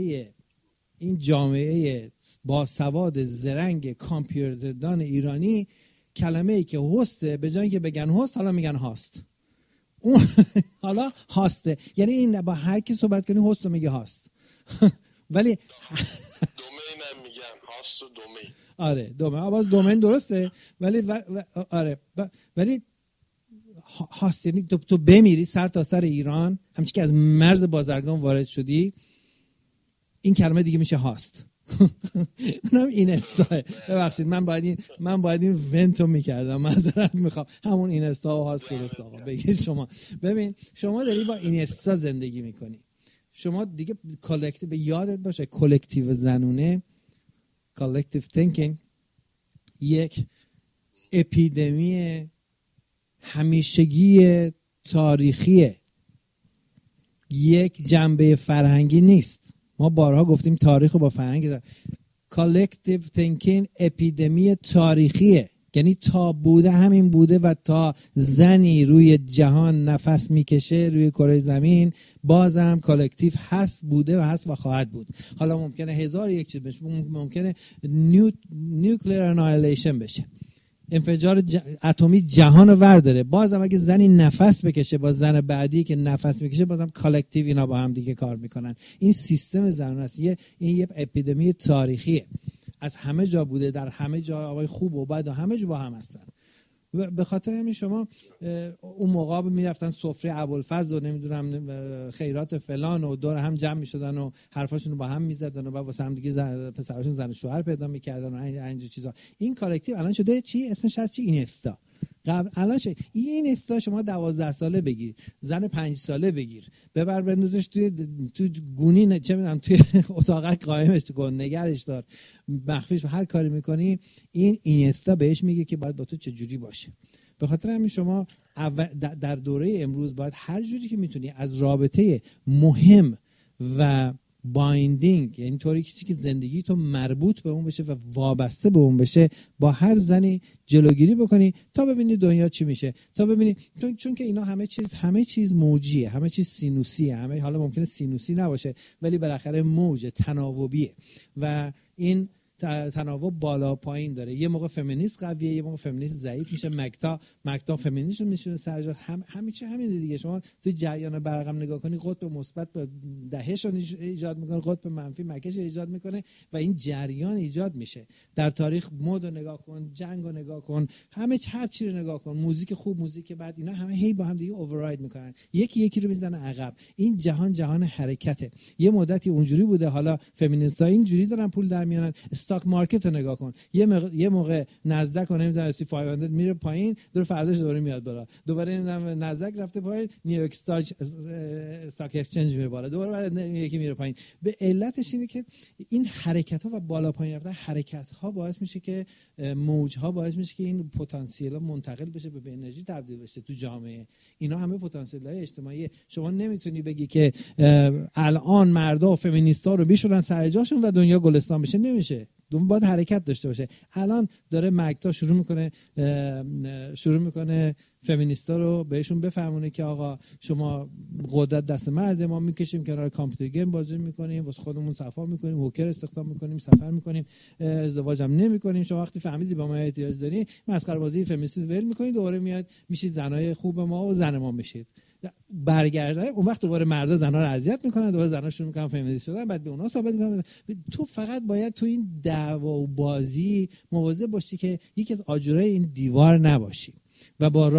Speaker 2: جامعه با سواد زرنگ کامپیوتردان ایرانی، کلمه ای که هوسته به جای که بگن هوست حالا میگن هاست. اون حالا هاسته، یعنی این با هر کی صحبت کنی هوست رو میگه هاست. ولی
Speaker 3: دومین هم میگن هاست و دومین.
Speaker 2: آره دومین، آواز دومین درسته، ولی آره ولی هاست یعنی تو بمیری سر تا سر ایران، همچنین که از مرز بازرگان وارد شدی، این کلمه دیگه میشه هاست. اونم اینستا. ببخشید من باید این ونتو میکردم، معذرت میخوام. همون اینستا و هاست درست آقا بگید. شما ببین، شما داری با اینستا زندگی میکنی. شما دیگه کالکتیو، به یادت باشه کالکتیو زنونه، کالکتیو تینکینگ یک اپیدمی همیشگی تاریخیه، یک جنبه فرهنگی نیست. ما بارها گفتیم تاریخ با فرهنگ. کالکتیو تینکینگ اپیدمی تاریخیه، یعنی تا بوده همین بوده و تا زنی روی جهان نفس میکشه روی کره زمین، بازم کالکتیو هست، بوده و هست و خواهد بود. حالا ممکنه هزار یک چیز بشه، ممکنه نیوکلیر انایلیشن بشه، انفجار اتمی جهان رو ورداره. بازم اگه زنی نفس بکشه با زن بعدی که نفس میکشه، بازم کالکتیو اینا با هم دیگه کار میکنن. این سیستم زنانه است. این یه اپیدمی تاریخیه، از همه جا بوده، در همه جا آقای خوب و بد و همه جا با هم هستن. به خاطر همین شما اون موقع میرفتن سفره ابوالفضل و نمیدونم خیرات فلان و دور هم جمع میشدن و حرفاشون رو با هم میزدن و بعد واسه هم دیگه پسراشون زن شوهر پیدا میکردن و اینجور چیزا. این کالکتیو الان شده چی؟ اسمش هست چی؟ اینستا. قبل الان این استا شما 12 ساله بگیر، زن 5 ساله بگیر، ببر بندازش تو گونی، چه میدونم توی اتاقک قائمش کن، نگرش دار، مخفیش، هر کاری میکنی این استا بهش میگه که باید با تو چه جوری باشه. به خاطر همین شما در دوره امروز باید هر جوری که میتونی از رابطه مهم و بایندینگ، یعنی طوری که زندگی تو مربوط به اون بشه و وابسته به اون بشه، با هر زنی جلوگیری بکنی تا ببینی دنیا چی میشه، تا ببینی چون که اینا همه چیز موجیه، همه چیز سینوسیه، همه حالا ممکنه سینوسی نباشه ولی بالاخره موجه، تناوبیه و این تناوب بالا پایین داره. یه موقع فمینیست قویه، یه موقع فمینیست ضعیف میشه. مکتا فمینیست میشه سرجات، همین دیگه. شما تو جریان برقم نگاه کنی، قطب مثبت به دهش ایجاد میکنه، قطب منفی مکش ایجاد میکنه و این جریان ایجاد میشه. در تاریخ مد رو نگاه کن، جنگ رو نگاه کن، هر چی رو نگاه کن، موزیک خوب، موزیک بد، اینا همه هی با هم دیگه اوورراید میکنن، یکی رو میزنه عقب. این جهان حرکته. یه مدتی اونجوری بوده، حالا فمینیست‌ها اینجوری دارن پول در میارن. استاک مارکت رو نگاه کن، یه موقع نزدک و نمیدونم اس 500 میره پایین، دور فرداش دوباره میاد بالا، دوباره نزدک رفته پایین، نیویورک استاک اکسچنج میره بالا، دوباره بعد یکی میره پایین. به علتش اینه که این حرکت ها و بالا پایین رفتن حرکت ها باعث میشه که موج ها باعث میشه که این پتانسیل ها منتقل بشه، به انرژی تبدیل بشه تو جامعه. اینا همه پتانسیل های اجتماعی. شما نمیتونی بگی که الان مردا و فمینیستا رو بشورن سر جاشون و دنیا گلستان بشه، نمیشه. باید حرکت داشته باشه. الان داره مکتا شروع میکنه فمینیستا رو بهشون بفهمونه که آقا شما قدرت دست مرده، ما میکشیم کنار، کامپیوتر گیم بازی میکنیم، واسه خودمون صفا میکنیم، هوکر استخدام میکنیم، سفر میکنیم، ازدواج هم نمیکنیم. شما وقتی فهمیدی با ما احتیاج داری، مسخره بازی فمینیست ول میکنید، دوباره میاد میشید زنای خوب ما و زن ما میشید. برگرده اون وقت دوباره مردا زنا رو اذیت میکنن، دوباره زنا شروع میکنن فمینیست شدن، بعد به اونا ثابت میکنن. تو فقط باید تو این دعوا و بازی مواظب باشی که یکی از آجرای این دیوار نباشی و با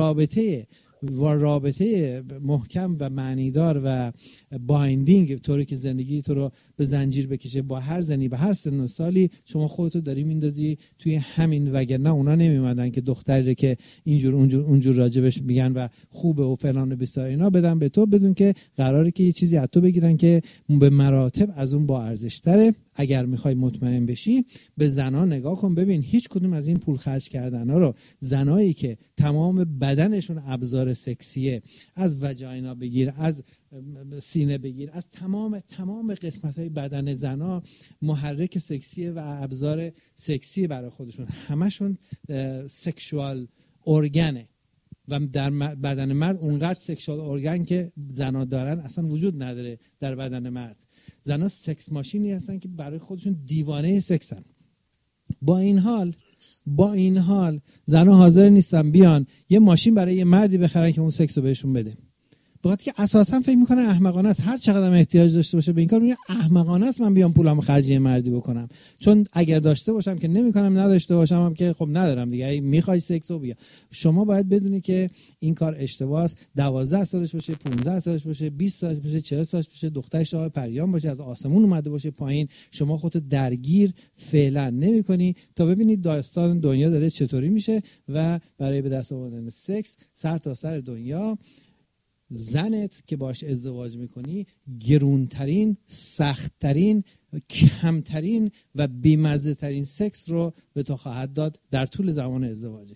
Speaker 2: رابطه محکم و معنیدار و بایندینگ، طوری که زندگی تو رو به زنجیر بکشه با هر زنی به هر سن و سالی، شما خودتو داری میندازی توی همین. وگرنه اونا نمیمدن که دختری که اینجور اونجور راجبش میگن و خوبه و فلان و بیسار اینا بدن به تو، بدون که قراره که یه چیزی از تو بگیرن که به مراتب از اون با ارزش تره. اگر میخوای مطمئن بشی، به زنا نگاه کن، ببین هیچ کدوم از این پول خرج کردن‌ها رو زنایی که تمام بدنشون ابزار سکسیه، از وجاینا بگیر، از سینه بگیر، از تمام قسمت‌های بدن زنا محرک سکسیه و ابزار سکسی برای خودشون، همشون سکشوال ارگنه و در بدن مرد اونقدر سکشوال ارگن که زنا دارن اصلا وجود نداره در بدن مرد. زنا سکس ماشینی هستن که برای خودشون دیوانه سکسن. با این حال زنا حاضر نیستن بیان یه ماشین برای یه مردی بخرن که اون سکس رو بهشون بده. بخاطر که اساسا فکر میکنن احمقانه است، هر چقدر احتیاج داشته باشه به این کار، میگه احمقانه است من بیام پولامو خرج یه مردی بکنم، چون اگر داشته باشم که نمیکنم، نداشته باشم هم که خب ندارم دیگه. میخوای سکسو بیا. شما باید بدونی که این کار اشتباهه است. 12 سالش باشه، 15 سالش باشه، 20 سالش باشه، 40 سالش باشه، دخترش آقای پریان باشه، از آسمون اومده باشه پایین، شما خودت درگیر فعلا نمیکنی تا ببینید داستان دنیا داره چطوری میشه و برای به دست آوردن سکس سر تا سر دنیا زنت که باش ازدواج میکنی گرونترین، سختترین، کمترین و بیمزه ترین سکس رو به تو خواهد داد در طول زمان ازدواجت.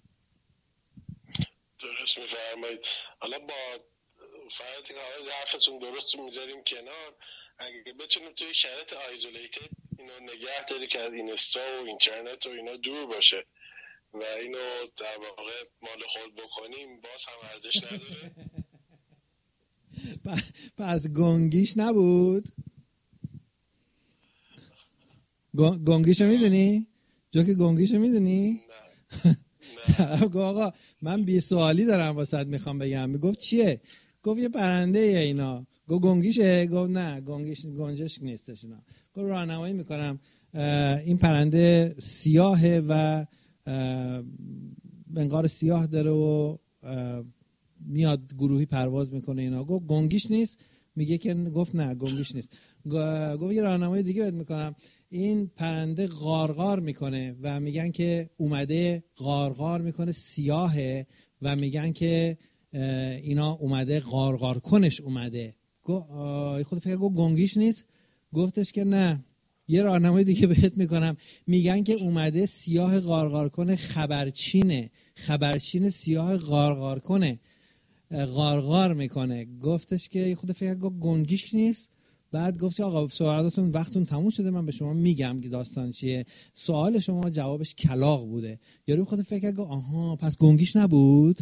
Speaker 3: درست میفرمایید. حالا با فرض اینکه حرفتون درست میذاریم کنار، اگه بتونیم توی شرایط آیزولیتد اینو نگه داری که از اینستا و اینترنت و اینا دور باشه و اینو در واقع مال خود بکنیم، باز هم ارزش نداره.
Speaker 2: پس گنگیش نبود. گنگیشو میدونی؟ جو که گنگیشو میدونی؟ طرف گفت آقا من 20 سوالی دارم واسط میخوام بگم. گفت چیه؟ گفت یه پرنده اینا. گفت گنگیشه؟ گفت نه گنجش نیستش اینا. گفت راهنمایی میکنم این پرنده سیاهه و منقار سیاه داره و میاد گروهی پرواز میکنه اینا. گفت گنگیش نیست؟ میگه که گفت نه گنگیش نیست. گفت یه راهنمایی دیگه بهت میکنم، این پرنده غارغار میکنه و میگن که اومده غارغار میکنه سیاهه و میگن که اینا اومده غارغار کنش اومده. خود فکر گفت گنگیش نیست؟ گفتش که نه یه راهنمای دیگه بهت میکنم، میگن که اومده سیاه غارغار کنه خبرچین سیاه غارغار کنه غارغار میکنه. گفتش که خود فکر گفت گنگیش نیست. بعد گفت آقا سوالاتون وقتتون تموم شده، من به شما میگم که داستان چیه. سوال شما جوابش کلاغ بوده. یارو خود فکر گفت آها پس گنگیش نبود.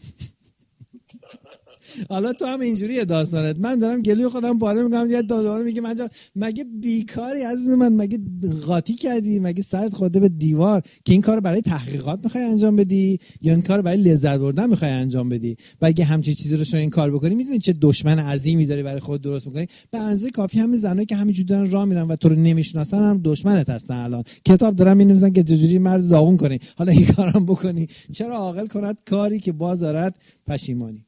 Speaker 2: حالا تو هم اینجوریه داستانت. من دارم گلوی خودم بالا میگم، یه دادوار میگه من مگه بیکاری عزیز من؟ مگه قاطی کردی؟ مگه سرت خورده به دیوار که این کارو برای تحقیقات میخوای انجام بدی یا این کارو برای لذت بردن میخوای انجام بدی؟ و اگه همچین چیزی رو شما این کار بکنی، میدونی چه دشمن عظیمی داری برای خود درست میکنی. به اندازه کافی همین زنایی که همینجوری دارن راه میرن و تو رو نمیشناسن هم دشمنت هستن. الان کتاب دارن مینویسن که چجوری مرد داغون کنی، حالا این کارام بکنی. چرا عاقل کند کاری که باز دارد پشیمانی.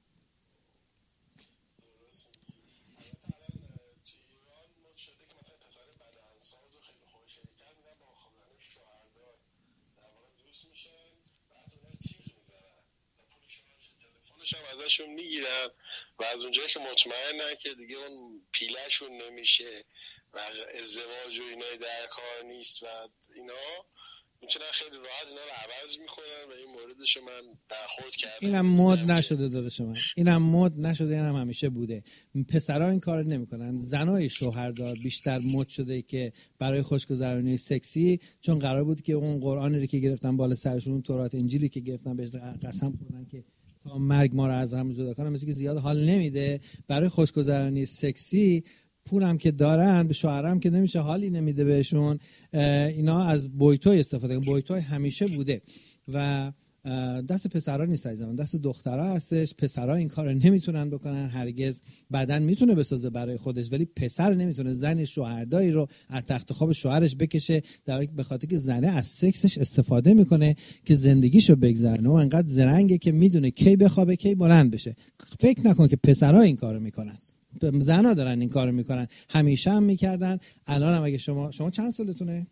Speaker 3: ازشون میگیرن و از اونجایی که مطمئنن که دیگه اون پیلهشون نمیشه و ازدواج و اینا در کار نیست و اینا، میتونن خیلی راحت اینا رو عوض میکنن و این موردشو من برخورد کردم.
Speaker 2: اینم مد نشده داداش من، اینم مد نشده، اینم همیشه بوده. پسرا این کارو نمیکنن، زنای شوهردار بیشتر مد شده که برای خوشگذرانی سکسی، چون قرار بود که اون قرآنی که گرفتن بالا سرشون، اون تورات انجیلی که گرفتن بهش قسم خوردن که تا مرگ ما رو از هم جدا کنه، مثل که زیاد حال نمیده. برای خوشگذرانی سکسی پولم که دارن، به شوهرام که نمیشه، حالی نمیده بهشون. اینا از بویتوی استفاده کنن. بویتوی همیشه بوده و دست پسرا نیست عزیزم، دست دخترها هستش. پسرا این کارو نمیتونن بکنن هرگز. بدن میتونه بسازه برای خودش ولی پسر نمیتونه زن شوهرداری رو از تخت خواب شوهرش بکشه، در حالی که به خاطر که زنه از سکسش استفاده میکنه که زندگیشو بگذرونه و انقدر زرنگه که میدونه کی بخوابه کی بلند بشه. فکر نکن که پسرا این کارو میکنن، زنا دارن این کارو میکنن، همیشه هم میکردن. الان هم اگه شما چند سالتونه؟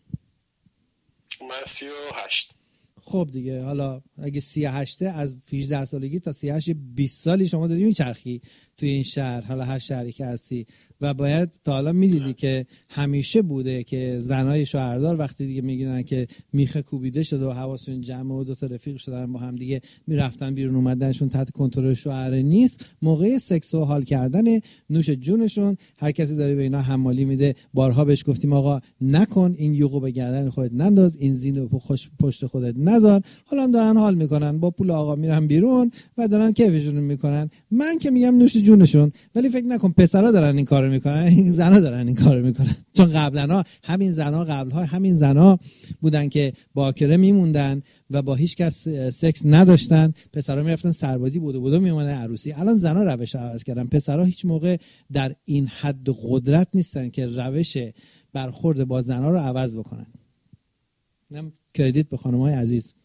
Speaker 3: من 38.
Speaker 2: خب دیگه حالا اگه 38 از 18 سالگی تا 38 20 سالی شما داری میچرخی توی این شهر، حالا هر شهری که هستی، و باید تا حالا میدیدی که همیشه بوده که زنای شوهردار وقتی دیگه میگیرن که میخه کوبیده شده و حواسشون جمع و دو تا رفیق شدن با هم دیگه میرفتن بیرون اومدنشون تحت کنترل شوهر نیست، موقع سکس و حال کردن نوش جونشون هر کسی داره به اینا حمالی میده. بارها بهش گفتیم آقا نکن، این یوغو به گردن خودت ننداز، این زینو پشت خودت نذار. حالا هم دارن حال میکنن، با پول آقا میرن بیرون و دارن کیفشون میکنن. من که میگم نوش جونشون، ولی فکر نکن پسرا دارن این کارو میکنن، این زنا دارن این کارو میکنن. چون قبلا همین زنا بودن که باکره میموندن و با هیچ کس سکس نداشتن. پسرا میرفتن سربازی، بودو میومدن عروسی. الان زنا روش عوض کردن. پسرا هیچ موقع در این حد قدرت نیستن که روش برخورد با زنا رو عوض بکنن. اینم کردیت به خانم‌های عزیز.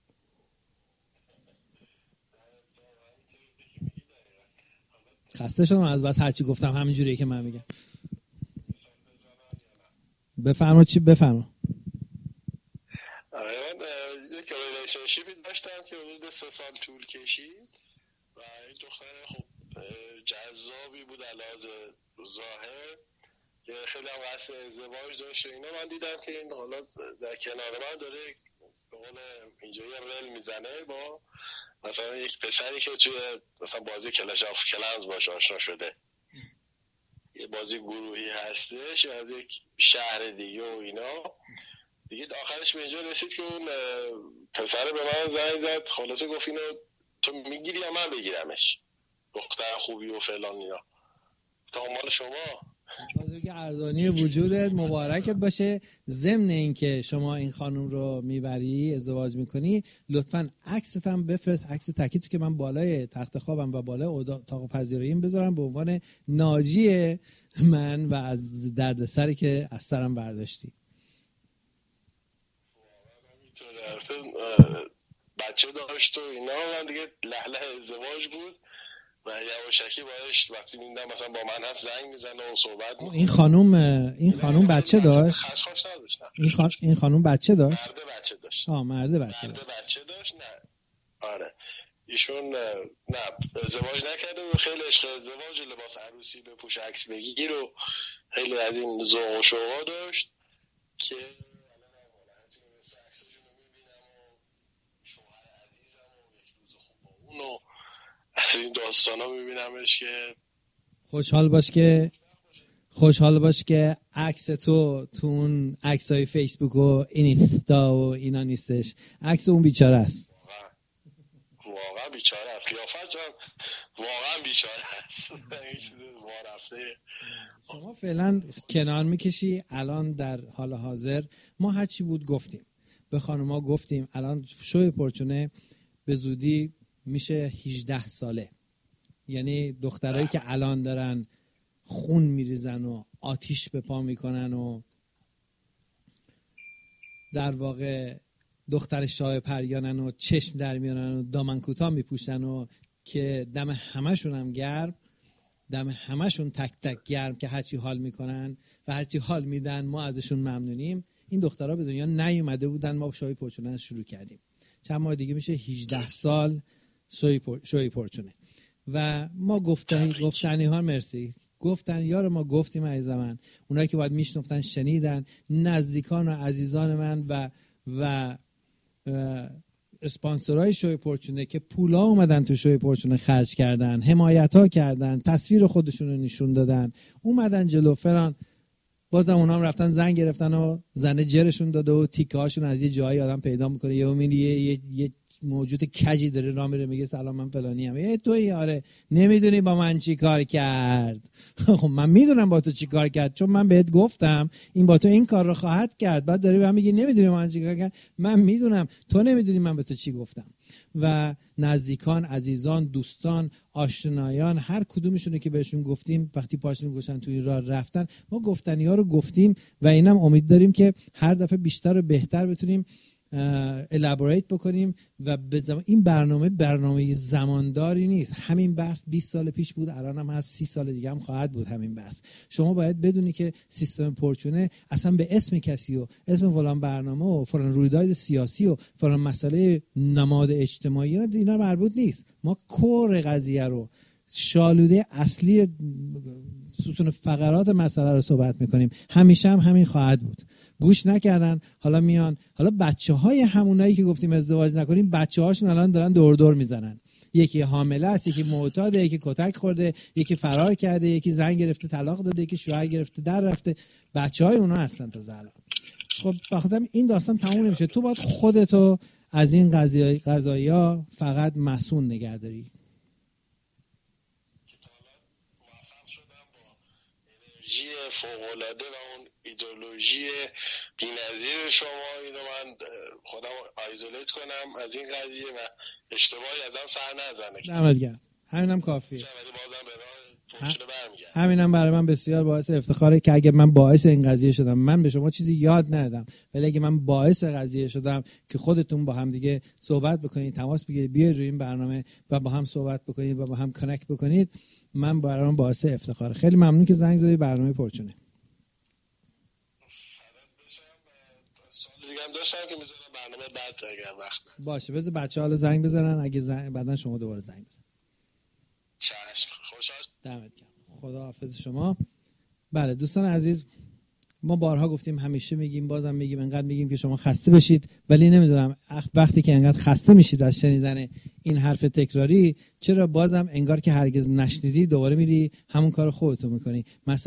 Speaker 2: خسته شدم از بس هرچی گفتم همینجوریه که من میگم. بفرما. چی بفرما؟
Speaker 3: من یک ریلیشنشیپی داشتم که حدود 3 سال طول کشید و این دختر خب جذابی بود علاوه ظاهر که خیلی هم قصد ازدواج داشت و اینا. من دیدم که این حالا در کنار من داره به قول اینجا یه رل میزنه با مثلا یک پسری که توی مثلا بازی کلش آف کلنز باش آشنا شده، یه بازی گروهی هستش از یک شهر دیگه و اینا. دیگه آخرش به اینجا رسید که اون پسر به من زنگ زد، خلاصه گفت اینو تو میگیری یا من بگیرمش، دختر خوبی و فلان اینا. تا مال شما
Speaker 2: بزرگ ارزانی وجودت مبارکت باشه. ضمن اینکه شما این خانم رو میبری ازدواج میکنی، لطفاً عکست هم بفرست، عکس تکی تو که من بالای تخت خوابم و بالای اتاق پذیراییم بذارم به عنوان ناجی من و از دردسری که از سرم برداشتی.
Speaker 3: بچه داشت و اینا، من دیگه لهله ازدواج بود و یواشکی باش وقتی میدم مثلا با من هست زنگ میزنه و صحبت میکنه.
Speaker 2: این خانوم بچه داشت؟
Speaker 3: خشخاش نداشتم.
Speaker 2: این خانوم بچه داشت؟
Speaker 3: مرد بچه داشت.
Speaker 2: مرد بچه
Speaker 3: داشت. نه آره ایشون نه ازدواج نکرده و خیلی عشق ازدواج، لباس عروسی بپوش عکس بگیر و خیلی از این ذوق و شوقا داشت که از این داستان ها میبینمش که
Speaker 2: خوشحال باش که عکس تو اون عکس های فیسبوک و اینستا و اینا نیستش، عکس اون بیچاره است.
Speaker 3: واقعا بیچاره است، قیافت هم واقعا بیچاره است.
Speaker 2: شما فعلا کنار میکشی. الان در حال حاضر ما هرچی بود گفتیم، به خانوما گفتیم. الان شوی پرچونه به زودی میشه 18 ساله، یعنی دخترایی که الان دارن خون میریزن و آتیش به پا میکنن و در واقع دختر شاه پریانن و چشم در میانن و دامن کوتاه میپوشن و که دم همشون هم گرم، دم همشون تک تک گرم که هرچی حال میکنن و هرچی حال میدن ما ازشون ممنونیم. این دخترها به دنیا نیومده بودن، ما شوی پرچونه شروع کردیم. چند ماه دیگه میشه 18 سال شوی پرچونه و ما گفتنی ها مرسی گفتنی ها رو ما گفتیم عزیز من. اونایی که باید میشنفتن شنیدن، نزدیکان و عزیزان من و اسپانسرهای شوی پرچونه که پولا اومدن تو شوی پرچونه خرج کردن، حمایت ها کردن، تصویر خودشون رو نشون دادن، اومدن جلو فران، بازم اونا هم رفتن زنگ گرفتن و زنه جرشون داده و تیکه هاشون از یه جایی آدم پیدا میکنه. یه موجود کجی داره راه میره میگه سلام من فلانی ام. تویی؟ آره. نمیدونی با من چی کار کرد؟ خب من میدونم با تو چی کار کرد، چون من بهت گفتم این با تو این کار رو خواهد کرد. بعد داری به من میگی نمیدونی با من چی کار کرد. من میدونم تو نمیدونی من به تو چی گفتم. و نزدیکان، عزیزان، دوستان، آشنایان، هر کدومشونه که بهشون گفتیم وقتی پاشون گوشن توی راه رفتن، ما گفتنی ها رو گفتیم و اینم امید داریم که هر دفعه بیشتر و بهتر بتونیم الابوریت بکنیم و این برنامه زمانداری نیست. همین بحث 20 سال پیش بود، الان هم هست، 30 سال دیگه هم خواهد بود همین بحث. شما باید بدونی که سیستم پرچونه اصلا به اسم کسی و اسم فلان برنامه و فلان رویداد سیاسی و فلان مسئله نماد اجتماعی اینا مربوط نیست. ما کور قضیه رو، شالوده اصلی ستون فقرات مسئله رو صحبت میکنیم. همیشه هم همین خواهد بود. گوش نکردن، حالا میان، حالا بچه‌های همونایی که گفتیم ازدواج نکنیم، بچه‌هاشون الان دارن دور میزنن. یکی حامله است، یکی معتاده، یکی کتک خورده، یکی فرار کرده، یکی زن گرفته طلاق داده، یکی شوهر گرفته در رفته. بچه‌های اونا هستن تا الان. خب بخاطر این داستان تموم نمیشه. تو باید خودتو از این قضایا فقط مسئول نگه داری.
Speaker 3: انرژی فوق‌العاده و اون ایدئولوژی بی‌نظیر شما، اینو من خودم آیزولیت کنم از این قضیه و اشتباهی ازم سر نزنه.
Speaker 2: دمت گرم. همینم کافیه.
Speaker 3: بازم
Speaker 2: همینم برای من بسیار باعث افتخاره که اگه من باعث این قضیه شدم، من به شما چیزی یاد ندادم، ولی اگه من باعث قضیه شدم که خودتون با هم دیگه صحبت بکنید، تماس بگیرید، بیاید روی این برنامه و با هم صحبت بکنید و با هم کانکت بکنید، من برام باعث افتخاره. خیلی ممنون که زنگ زدی برنامه پرچونه.
Speaker 3: دیگه هم داشتم که میذارم برنامه بعد اگر وقت
Speaker 2: باشه. بذار بچه‌ها حالا زنگ بزنن، اگه بعدن شما دوباره زنگ بزن.
Speaker 3: چشم. خوشحال.
Speaker 2: دمت گرم. خدا حافظ شما. بله دوستان عزیز، ما بارها گفتیم، همیشه میگیم، بازم میگیم، انقدر میگیم که شما خسته بشید، ولی نمیدونم وقتی که انقدر خسته میشید از شنیدن این حرف تکراری، چرا بازم انگار که هرگز نشنیدی دوباره میری همون کار خودتو میکنی.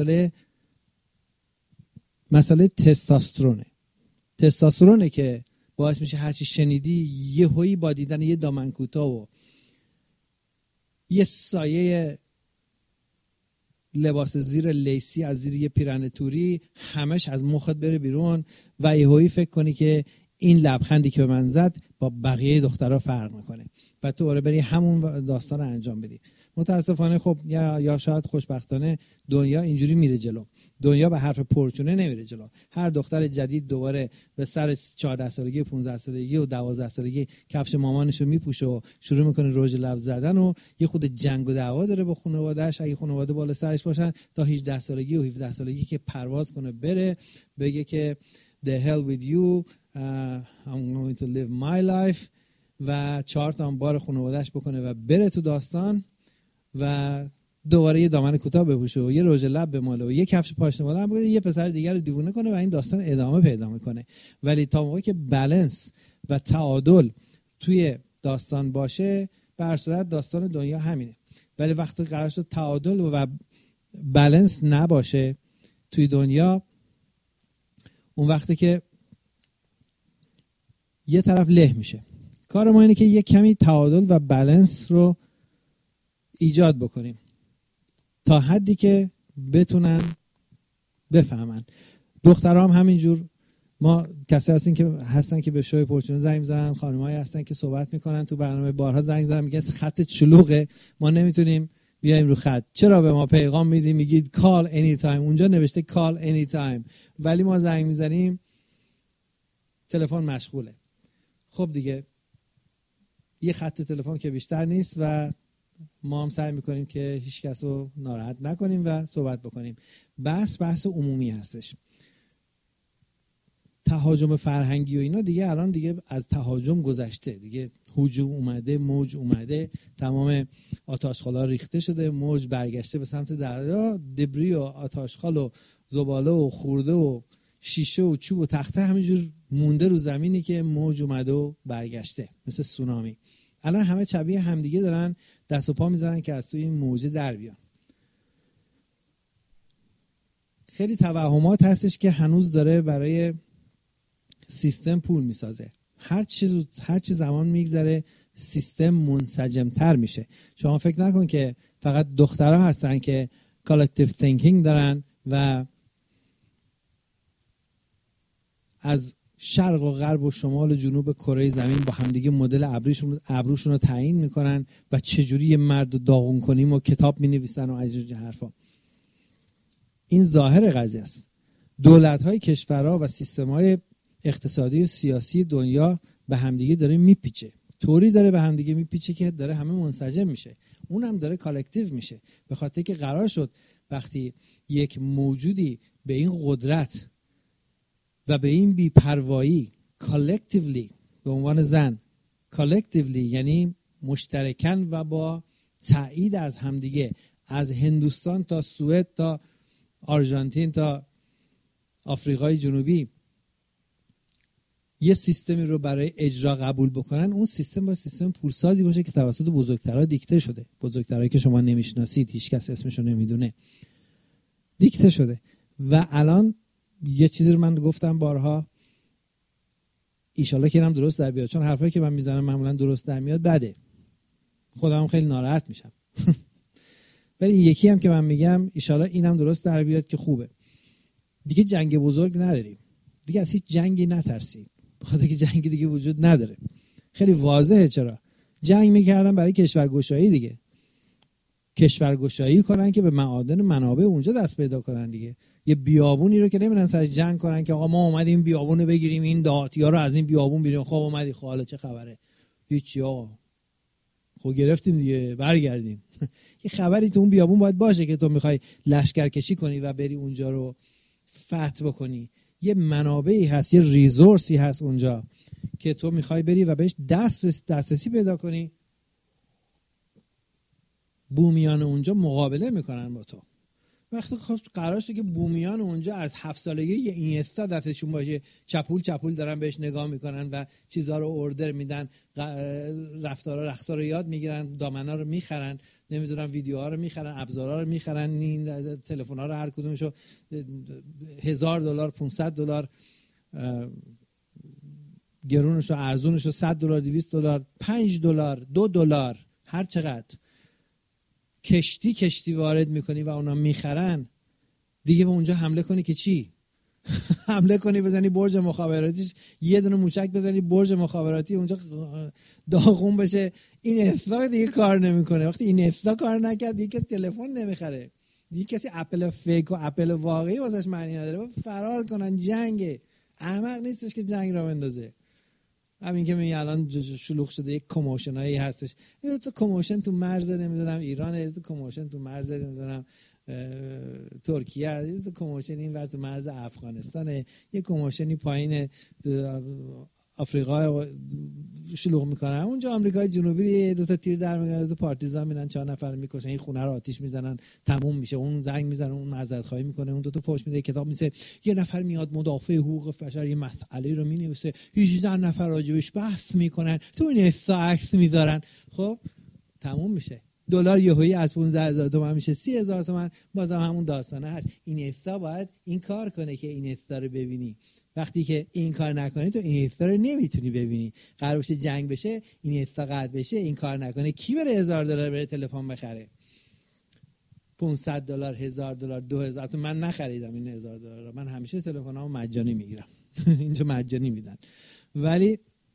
Speaker 2: مسئله تستوسترونه که باعث میشه هرچی شنیدی یهویی با دیدن یه دامن کوتاه و یه سایه لباس زیر لیسی از زیر یه پیرن توری همش از مخت بره بیرون و یهویی فکر کنی که این لبخندی که به من زد با بقیه دخترها فرق میکنه و تو بری همون داستان رو انجام بدی. متاسفانه خب یا شاید خوشبختانه دنیا اینجوری میره جلو. دنیا به حرف پرچونه نمیره جلو. هر دختر جدید دوباره به سر 14 سالگی 15 سالگی و 12 سالگی کفش مامانشو میپوشه و شروع میکنه رژ لب زدن و یه خود جنگ و دعوا داره با خانواده‌اش اگه خانواده بالا سرش باشن تا 18 سالگی و 17 سالگی که پرواز کنه بره بگه که the hell with you I'm going to live my life و 4 تا بار خانواده‌اش بکنه و بره تو داستان و دوباره یه دامن کوتاه بپوشه و یه رژ لب بماله و یه کفش پاشنه هم بگه یه پسر دیگر رو دیوونه کنه و این داستان ادامه پیدا میکنه. ولی تا موقعی که بالانس و تعادل توی داستان باشه به هر صورت داستان دنیا همینه. ولی وقتی قرار شد تعادل و بالانس نباشه توی دنیا، اون وقتی که یه طرف له میشه. کار ما اینه که یه کمی تعادل و بالانس رو ایجاد بکنیم تا حدی که بتونن بفهمن. دخترها هم همینجور. ما کسی هستن که به شوی پرچونه زنگ میزنن، خانمایی هستن که صحبت میکنن تو برنامه بارها زنگ زدن میگن خط شلوغه ما نمیتونیم بیایم رو خط. چرا به ما پیغام میدید میگید call anytime؟ اونجا نوشته call anytime ولی ما زنگ میزنیم تلفن مشغوله. خب دیگه یه خط تلفن که بیشتر نیست و ما هم سعی میکنیم که هیچ کس رو ناراحت نکنیم و صحبت بکنیم. بحث عمومی هستش. تهاجم فرهنگی و اینا دیگه الان دیگه از تهاجم گذشته، دیگه هجوم اومده، موج اومده، تمام آتشخالا ریخته شده، موج برگشته به سمت دریا، دبری و آتشخال و زباله و خورده و شیشه و چوب و تخته همینجور مونده رو زمینی که موج اومده و برگشته مثل سونامی. الان همه شبیه همدیگه دارن دست و پا میزنن که از توی این موجه در بیان. خیلی توهمات هستش که هنوز داره برای سیستم پول میسازه. هر چی زمان میگذره سیستم منسجمتر میشه. شما فکر نکن که فقط دخترها هستن که کالکتیو تینکینگ دارن و از شرق و غرب و شمال و جنوب کره زمین با همدیگه مدل ابروشون رو تعیین میکنن و چجوری یه مرد رو داغون کنیم و کتاب مینویسن و از حرفا. این ظاهر قضیه است. دولت‌های کشورها و سیستم‌های اقتصادی و سیاسی دنیا به همدیگه داره میپیچه. طوری داره به همدیگه میپیچه که داره همه منسجم میشه. اونم داره کالکتیو میشه. به خاطر که قرار شد وقتی یک موجودی به این قدرت و به این بی‌پروایی کالکتیولی به عنوان زن، کالکتیولی یعنی مشترکاً و با تایید از همدیگه، از هندوستان تا سوئد تا آرژانتین تا آفریقای جنوبی یه سیستمی رو برای اجرا قبول بکنن، اون سیستم با سیستم پولسازی باشه که توسط بزرگترها دیکته شده. بزرگترهایی که شما نمیشناسید، هیچ کس اسمشو نمیدونه، دیکته شده. و الان یه چیزی رو من گفتم بارها، ایشالله که اینم درست در بیاد، چون حرفایی که من میزنم معمولا درست در میاد بده، خودم خیلی ناراحت میشم. ولی این یکی هم که من میگم ایشالله اینم درست در بیاد که خوبه. دیگه جنگ بزرگ نداریم، دیگه از هیچ جنگی نترسید، بخاطر که جنگ دیگه وجود نداره. خیلی واضحه چرا جنگ میکردن، برای کشورگشایی دیگه، کشورگشایی کنن که به معادن منابع اونجا دست پیدا کنن دیگه. یه بیابونی رو که نمیرن سر جنگ کنن که آقا ما اومدیم بیابون رو بگیریم، این دهاتی‌ها رو از این بیابون بیریم. خب اومدی، خب حالا چه خبره؟ هیچی آقا، خب گرفتیم دیگه، برگردیم. یه خبری تو اون بیابون باید باشه که تو میخوای لشکرکشی کنی و بری اونجا رو فتح بکنی. یه منابعی هست، یه ریزورسی هست اونجا که تو میخوای بری و بهش دسترسی پیدا کنی. بومیان اونجا مقابله میکنن با تو. وقتی خب قرار شده که بومیان اونجا از 7 سالگی یه اینستا دستشون باشه، چپول دارن بهش نگاه میکنن و چیزها رو اوردر میدن، رفتارا رقصا رو یاد میگیرن، دامنا رو میخرن، نمیدونم ویدیوها رو میخرن، ابزارها رو میخرن، این تلفن‌ها رو هر کدومشو $1000 $500 گرونشو ارزونشو $100 $200 $5 $2 هر چقدر کشتی وارد میکنی و اونا میخرن، دیگه به اونجا حمله کنی که چی؟ حمله کنی بزنی برج مخابراتیش، یه دونه موشک بزنی برج مخابراتی اونجا داغون بشه. این اصلا دیگه کار نمیکنه. وقتی این اصلا کار نکرد دیگه کسی تلفن نمیخره، دیگه کسی اپل فیک و اپل واقعی واسش معنی نداره. فرار کنن. جنگه، احمق نیستش که جنگ را بندازه. همین که میگه الان شلوغ شده، یک کموشنایی هستش، یه تو کموشن تو مرز نمیدونم ایران، یه تو کموشن تو مرز نمیدونم ترکیه، یه تو کموشن این ور تو مرز افغانستانه، یه کموشنی پایین آفریقا شلوغ میکنن، اونجا آمریکای جنوبی دو تا تیر در میگیرن، دو پارتیزان میرن 4 نفر میکشن، این خونه رو آتیش میزنن، تموم میشه. اون زنگ میزنه، اون معذرت خواهی میکنه، اون دو تا فوش میده، کتاب میشه، یه نفر میاد مدافع حقوق بشر یه مسئله رو مینویسه، 18 نفر راجبش بحث میکنن، تو این عکس میذارن، خب تموم میشه. دلار یهویی از 15000 تومان میشه 30000 تومان، بازم همون داستانه هست. این استا باید این کار کنه که این استا رو ببینی. وقتی که این کار نکنی تو این استا رو نمیتونی ببینی. قرار بشه جنگ بشه، این استا قطع بشه، این کار نکنه، کی بره $1000 بره تلفن بخره؟ $500 $1000 $2000. من نخریدم این $1000 رو، من همیشه تلفنامو مجانی میگیرم. اینجا مجانی میدن. ولی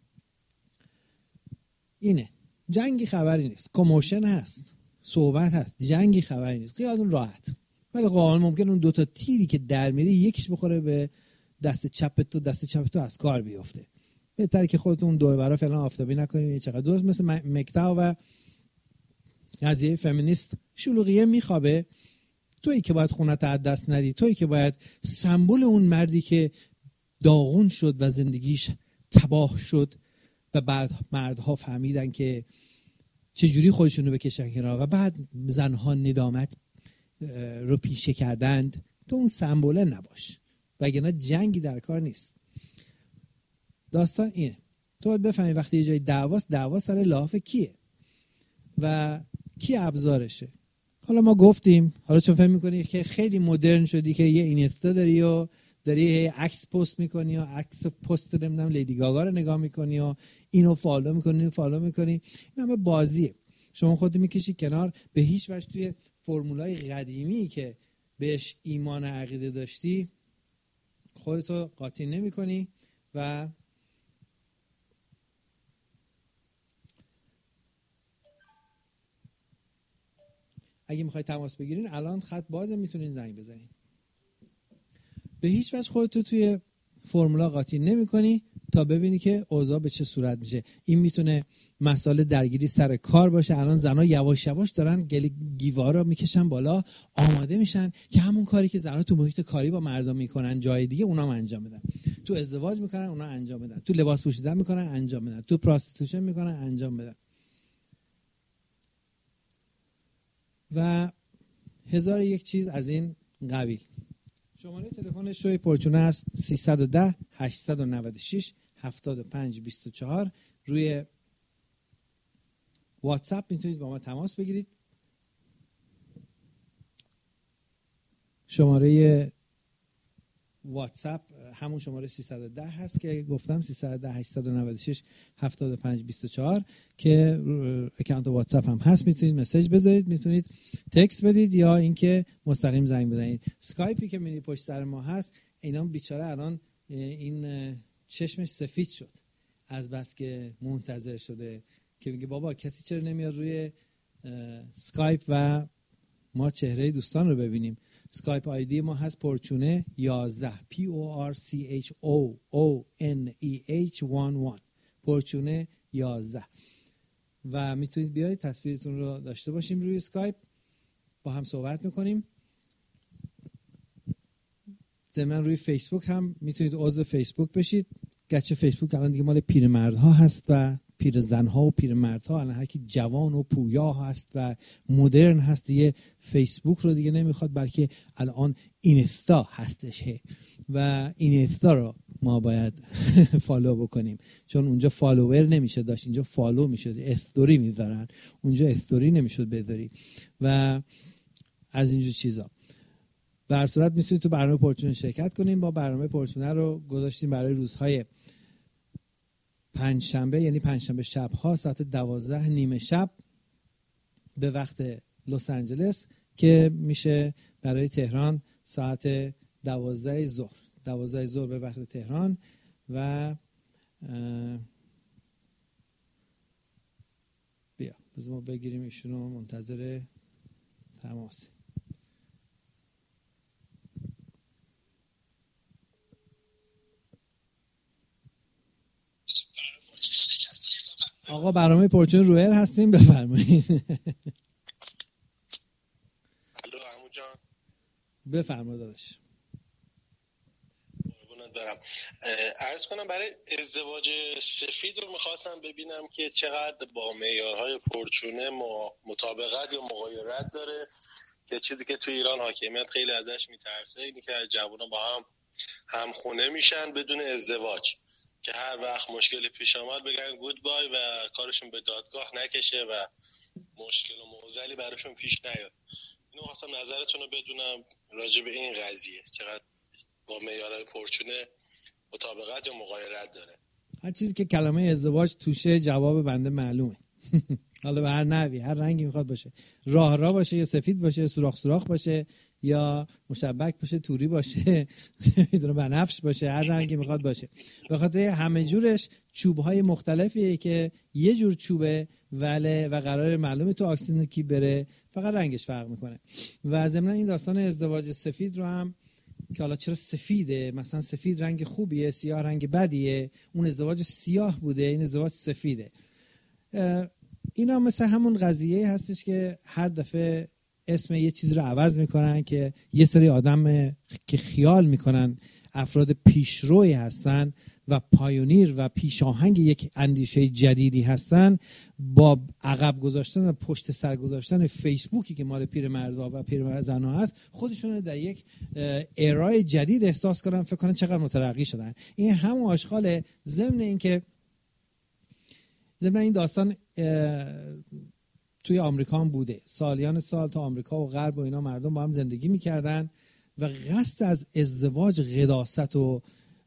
Speaker 2: اینه، جنگی خبری نیست، کموشن هست، صحبت هست، جنگی خبری نیست، خیالتون راحت. ولی قانون ممکن اون 2 تا تیری که در میره یکیش بخوره به دست چپ تو از کار بیفته. بهتره که خودتون دور برا فعلا آفتابی نکنید. چقدر درست مثل مکتا و قضیه فمینیست شلوغیه میخوابه. تویی که باید خونت از دست ندی، تویی که باید سمبل اون مردی که داغون شد و زندگیش تباه شد و بعد مردها فهمیدن که چجوری خودشونو بکشن کنار و بعد زنها ندامت رو پیشه کردند، تو اون سمبوله نباش، وگرنه جنگی در کار نیست. داستان اینه، تو باید بفهمی وقتی یه جای دعوا سر لاف کیه و کی ابزارشه. حالا ما گفتیم، حالا چون فهم میکنی که خیلی مدرن شدی که یه اینستا داری و داری عکس پست میکنی و عکس پست نمیدونم لیدی گاگا رو نگاه میکنی و اینو فالو میکنی، این همه بازیه. شما خودت میکشی کنار، به هیچ وجه توی فرمولای قدیمی که بهش ایمان عقیده داشتی خودتو قاطی نمیکنی و اگه میخوای تماس بگیرین الان خط بازه، میتونین زنگ بزنین. به هیچ وجه خودتو توی فرمولا قاطی نمی‌کنی تا ببینی که اوضاع به چه صورت میشه. این میتونه مسئله درگیری سر کار باشه. الان زنا یواش یواش دارن گیوار رو میکشن بالا، آماده میشن که همون کاری که زنا تو محیط کاری با مردم میکنن جای دیگه اونا هم انجام بدن. تو ازدواج میکنن اونا انجام بدن، تو لباس پوشیدن میکنن انجام بدن، تو پراستیتوشن میکنن انجام بدن و هزار یک چیز از این قبیل. شماره تلفن شوی پرچونه است 310 896 7524. روی واتساپ میتونید با ما تماس بگیرید. شماره واتساپ همون شماره 310 هست که گفتم، 310 896 7524 که اکانت واتساپ هم هست. میتونید مسیج بذارید، میتونید تکست بدید یا اینکه مستقیم زنگ بزنید. اسکایپی که میبینید پشت سر ما هست، اینا بیچاره الان این چشمش سفید شد از بس که منتظر شده که میگه بابا کسی چرا نمیاد روی اسکایپ و ما چهره دوستان رو ببینیم. اسکایپ آیدی ما هست پرچونه 11 PORCHOONEH11 پرچونه 11 و میتونید بیایید تصویرتون رو داشته باشیم روی اسکایپ، با هم صحبت میکنیم. ضمن روی فیسبوک هم میتونید عضو فیسبوک بشید. گرچه فیسبوک الان دیگه مال پیرمردها هست و پیرزنها و پیرمردها، الان هر کی جوان و پویا هست و مدرن هست دیگه فیسبوک رو دیگه نمیخواد، بلکه الان اینستا هستش و اینستا رو ما باید فالو بکنیم، چون اونجا فالوور نمیشه داشت، اینجا فالو میشه، استوری میذارن، اونجا استوری نمیشد بذاری و از اینجور چیزا. به هر صورت میتونید تو برنامه پرچونه شرکت کنیم. با برنامه پرچونه رو گذاشتیم برای روزهای پنجشنبه، یعنی پنجشنبه شب ها ساعت 12 نیم شب به وقت لس آنجلس که میشه برای تهران ساعت 12 ظهر به وقت تهران. و بیا بذار ما بگیریم ایشونو، منتظر تماس. آقا برنامه پرچون رویر هستیم، بفرمایید.
Speaker 3: الو عمو جان.
Speaker 2: بفرمایید داداش.
Speaker 3: برم عرض کنم برای ازدواج سفید رو میخواستم ببینم که چقدر با معیارهای پرچونه مطابقت یا مغایرت داره، که چیزی که تو ایران حاکمیت خیلی ازش میترسه اینی که جوونا با هم همخونه میشن بدون ازدواج، که هر وقت مشکلی پیش آمد بگن گود بای و کارشون به دادگاه نکشه و مشکل و معضلی براشون پیش نیاد. اینو خواستم نظرتون رو بدونم راجع به این قضیه، چقدر با معیارهای پرچونه مطابقت یا مغایرت داره.
Speaker 2: هر چیزی که کلمه ازدواج توشه جواب بنده معلومه. حالا به هر نحوی، هر رنگی میخواد باشه، راه باشه یا سفید باشه، سوراخ باشه یا مشبک باشه، توری باشه، میدونه بنفش باشه، هر رنگی میخواد باشه. به خاطر همه جورش چوب‌های مختلفیه که یه جور چوبه و قرار معلومه تو اکسیژن کی بره، فقط رنگش فرق میکنه. و ضمن این داستان ازدواج سفید رو هم که حالا چرا سفیده، مثلا سفید رنگ خوبیه، سیاه رنگ بدیه، اون ازدواج سیاه بوده، این ازدواج سفیده. اینا مثل همون قضیه هستش که هر دفعه اسم یه چیز رو عوض میکنن که یه سری آدم که خیال میکنن افراد پیشروی هستن و پایونیر و پیشاهنگ یک اندیشه جدیدی هستن، با عقب گذاشتن و پشت سر گذاشتن فیسبوکی که مال پیرمردا و پیرزن‌ها هست، خودشون در یک ارای جدید احساس کنن، فکر کنن چقدر مترقی شدن. این همون آشغال. ضمن این داستان توی آمریکا هم بوده، سالیان سال تا آمریکا و غرب و اینا مردم با هم زندگی میکردن و قصد از ازدواج قداست و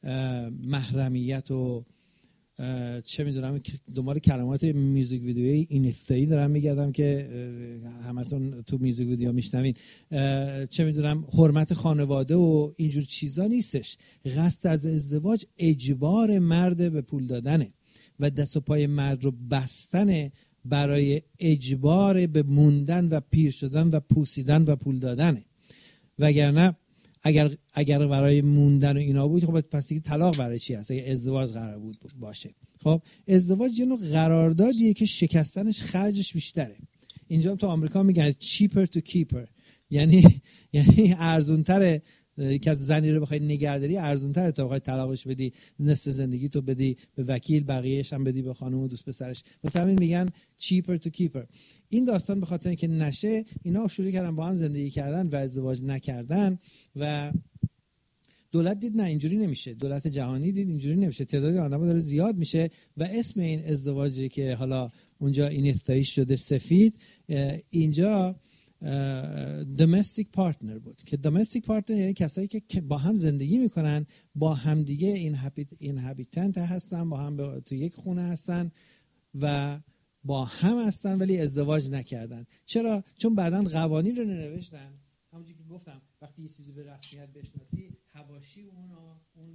Speaker 2: محرمیت و چه میدونم، دنبال کلمات میوزیک ویدیویی اینستایی دارم میگردم که همتون تو میوزیک ویدیو میشنوین، چه میدونم حرمت خانواده و اینجور چیزا نیستش. قصد از ازدواج اجبار مرد به پول دادنه و دست و پای مرد رو بستن برای اجبار به موندن و پیر شدن و پوسیدن و پول دادنه. وگرنه اگر برای موندن و اینا بود، خب پس دیگه طلاق برای چی هست؟ اگه ازدواج قرار بود باشه. خب ازدواج یه نوع قراردادیه که شکستنش خرجش بیشتره. اینجا تو آمریکا میگن cheaper to keeper، یعنی ارزونتره که از زنی رو بخوای نگهداری، ارزونتره تا بخوای طلاقش بدی، نصف زندگی تو بدی به وکیل، بقیه‌اش هم بدی به خانم و دوست پسرش. واسه همین میگن cheaper to keeper. این داستان به خاطر اینکه نشه، اینا شروع کردن با هم زندگی کردن و ازدواج نکردن و دولت دید نه اینجوری نمیشه، دولت جهانی دید اینجوری نمیشه، تعداد آدم‌ها داره زیاد میشه و اسم این ازدواجی که حالا اونجا این افتایش شده سفید، اینجا domestic partner بود که domestic partner یعنی کسایی که با هم زندگی میکنن، با هم دیگه inhabitant هستن، با هم تو یک خونه هستن و با هم هستن ولی ازدواج نکردن. چرا؟ چون بعداً قوانین رو ننوشتن. همونجوری که گفتم وقتی یه چیزی به رسمیت بشناسی، حواشی اون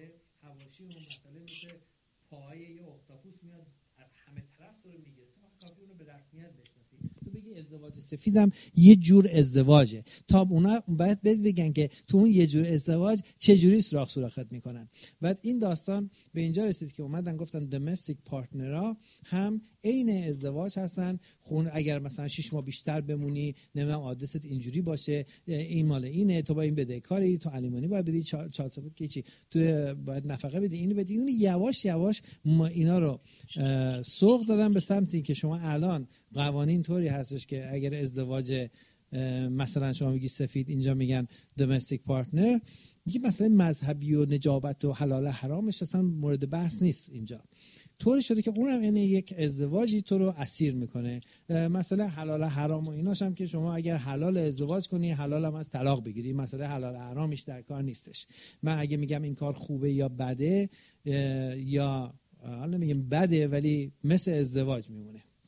Speaker 2: مسئله مثل پای یه اختاپوس میاد از همه طرف تو رو میگیره. تو کافی اونو به رسمیت بشناسی، تو بگی ازدواج سفیدم یه جور ازدواجه، تا اونا باید بگن که تو اون یه جور ازدواج چه جوری سوراخت میکنن. بعد این داستان به اینجا رسید که اومدن گفتن domestic پارتنرها هم عین ازدواج هستن. اگر مثلا 6 ماه بیشتر بمونی، نمیدونم آدرست اینجوری باشه، این مال اینه، تو با این بدهکاری، تو الیمانی باید بدی، چالسابت که چی، تو باید نفقه بدی، اینو بدی. اون یواش یواش ما اینا رو سوق دادن به سمتی که شما الان قوانین طوری هستش که اگر ازدواج مثلا شما میگی سفید، اینجا میگن domestic partner، دیگه مثلا مذهبی و نجابت و حلال حرامش اصلا مورد بحث نیست. اینجا طوری شده که اونم یعنی یک ازدواجی تو رو اسیر میکنه. مثلا حلال حرام و ایناش هم که شما اگر حلال ازدواج کنی، حلال هم از طلاق بگیری. مثلا حلال حرامش در کار نیستش. من اگه میگم این کار خوبه یا بده، یا حالا میگم بده ولی مثل ازدواج میمونه.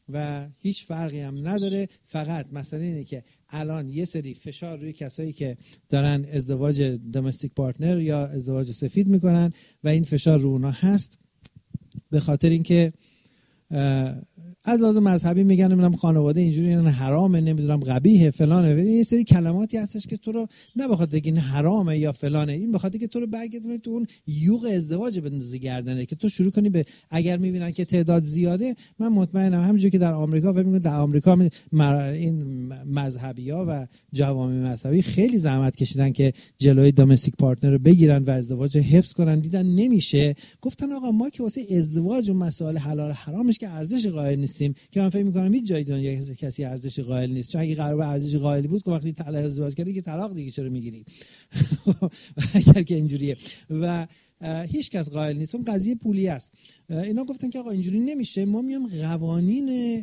Speaker 2: و هیچ فرقی هم نداره. فقط مسئله اینه که الان یه سری فشار روی کسایی که دارن ازدواج دامستیک پارتنر یا ازدواج سفید میکنن و این فشار رو اونا هست، به خاطر اینکه از لحاظ مذهبی میگن نمیدونم خانواده اینجوری این حرامه، نمیدونم قبیحه فلانه. یه سری کلماتی هستش که تو رو نه بخاطر اینکه این حرامه یا فلانه، این بخاطر که تو رو برگردونه تو اون یوغ ازدواج بندازی گردنه که تو شروع کنی به، اگر میبینن که تعداد زیاده، من مطمئنم همونجوری که در آمریکا فکر می‌کنم در آمریکا این مذهبی‌ها و جوامع مذهبی خیلی زحمت کشیدن که جلوی دامستیک پارتنر رو بگیرن و ازدواج حفظ کنن، دیدن نمیشه، گفتن آقا ما که واسه ازدواج و مسائل حلال حرامش که ارزش قائل نیستیم، که من فکر می‌کنم هیچ جای دنیا کسی ارزش قائل نیست. چون اگه قرار به ارزش قائلی بود که وقتی طلاق ازدواج کردی که طلاق دیگه چرا میگیری؟ اگر که اینجوریه و هیچ کس قائل نیست، اون قضیه پولی است. اینا گفتن که آقا اینجوری نمیشه، ما میام قوانین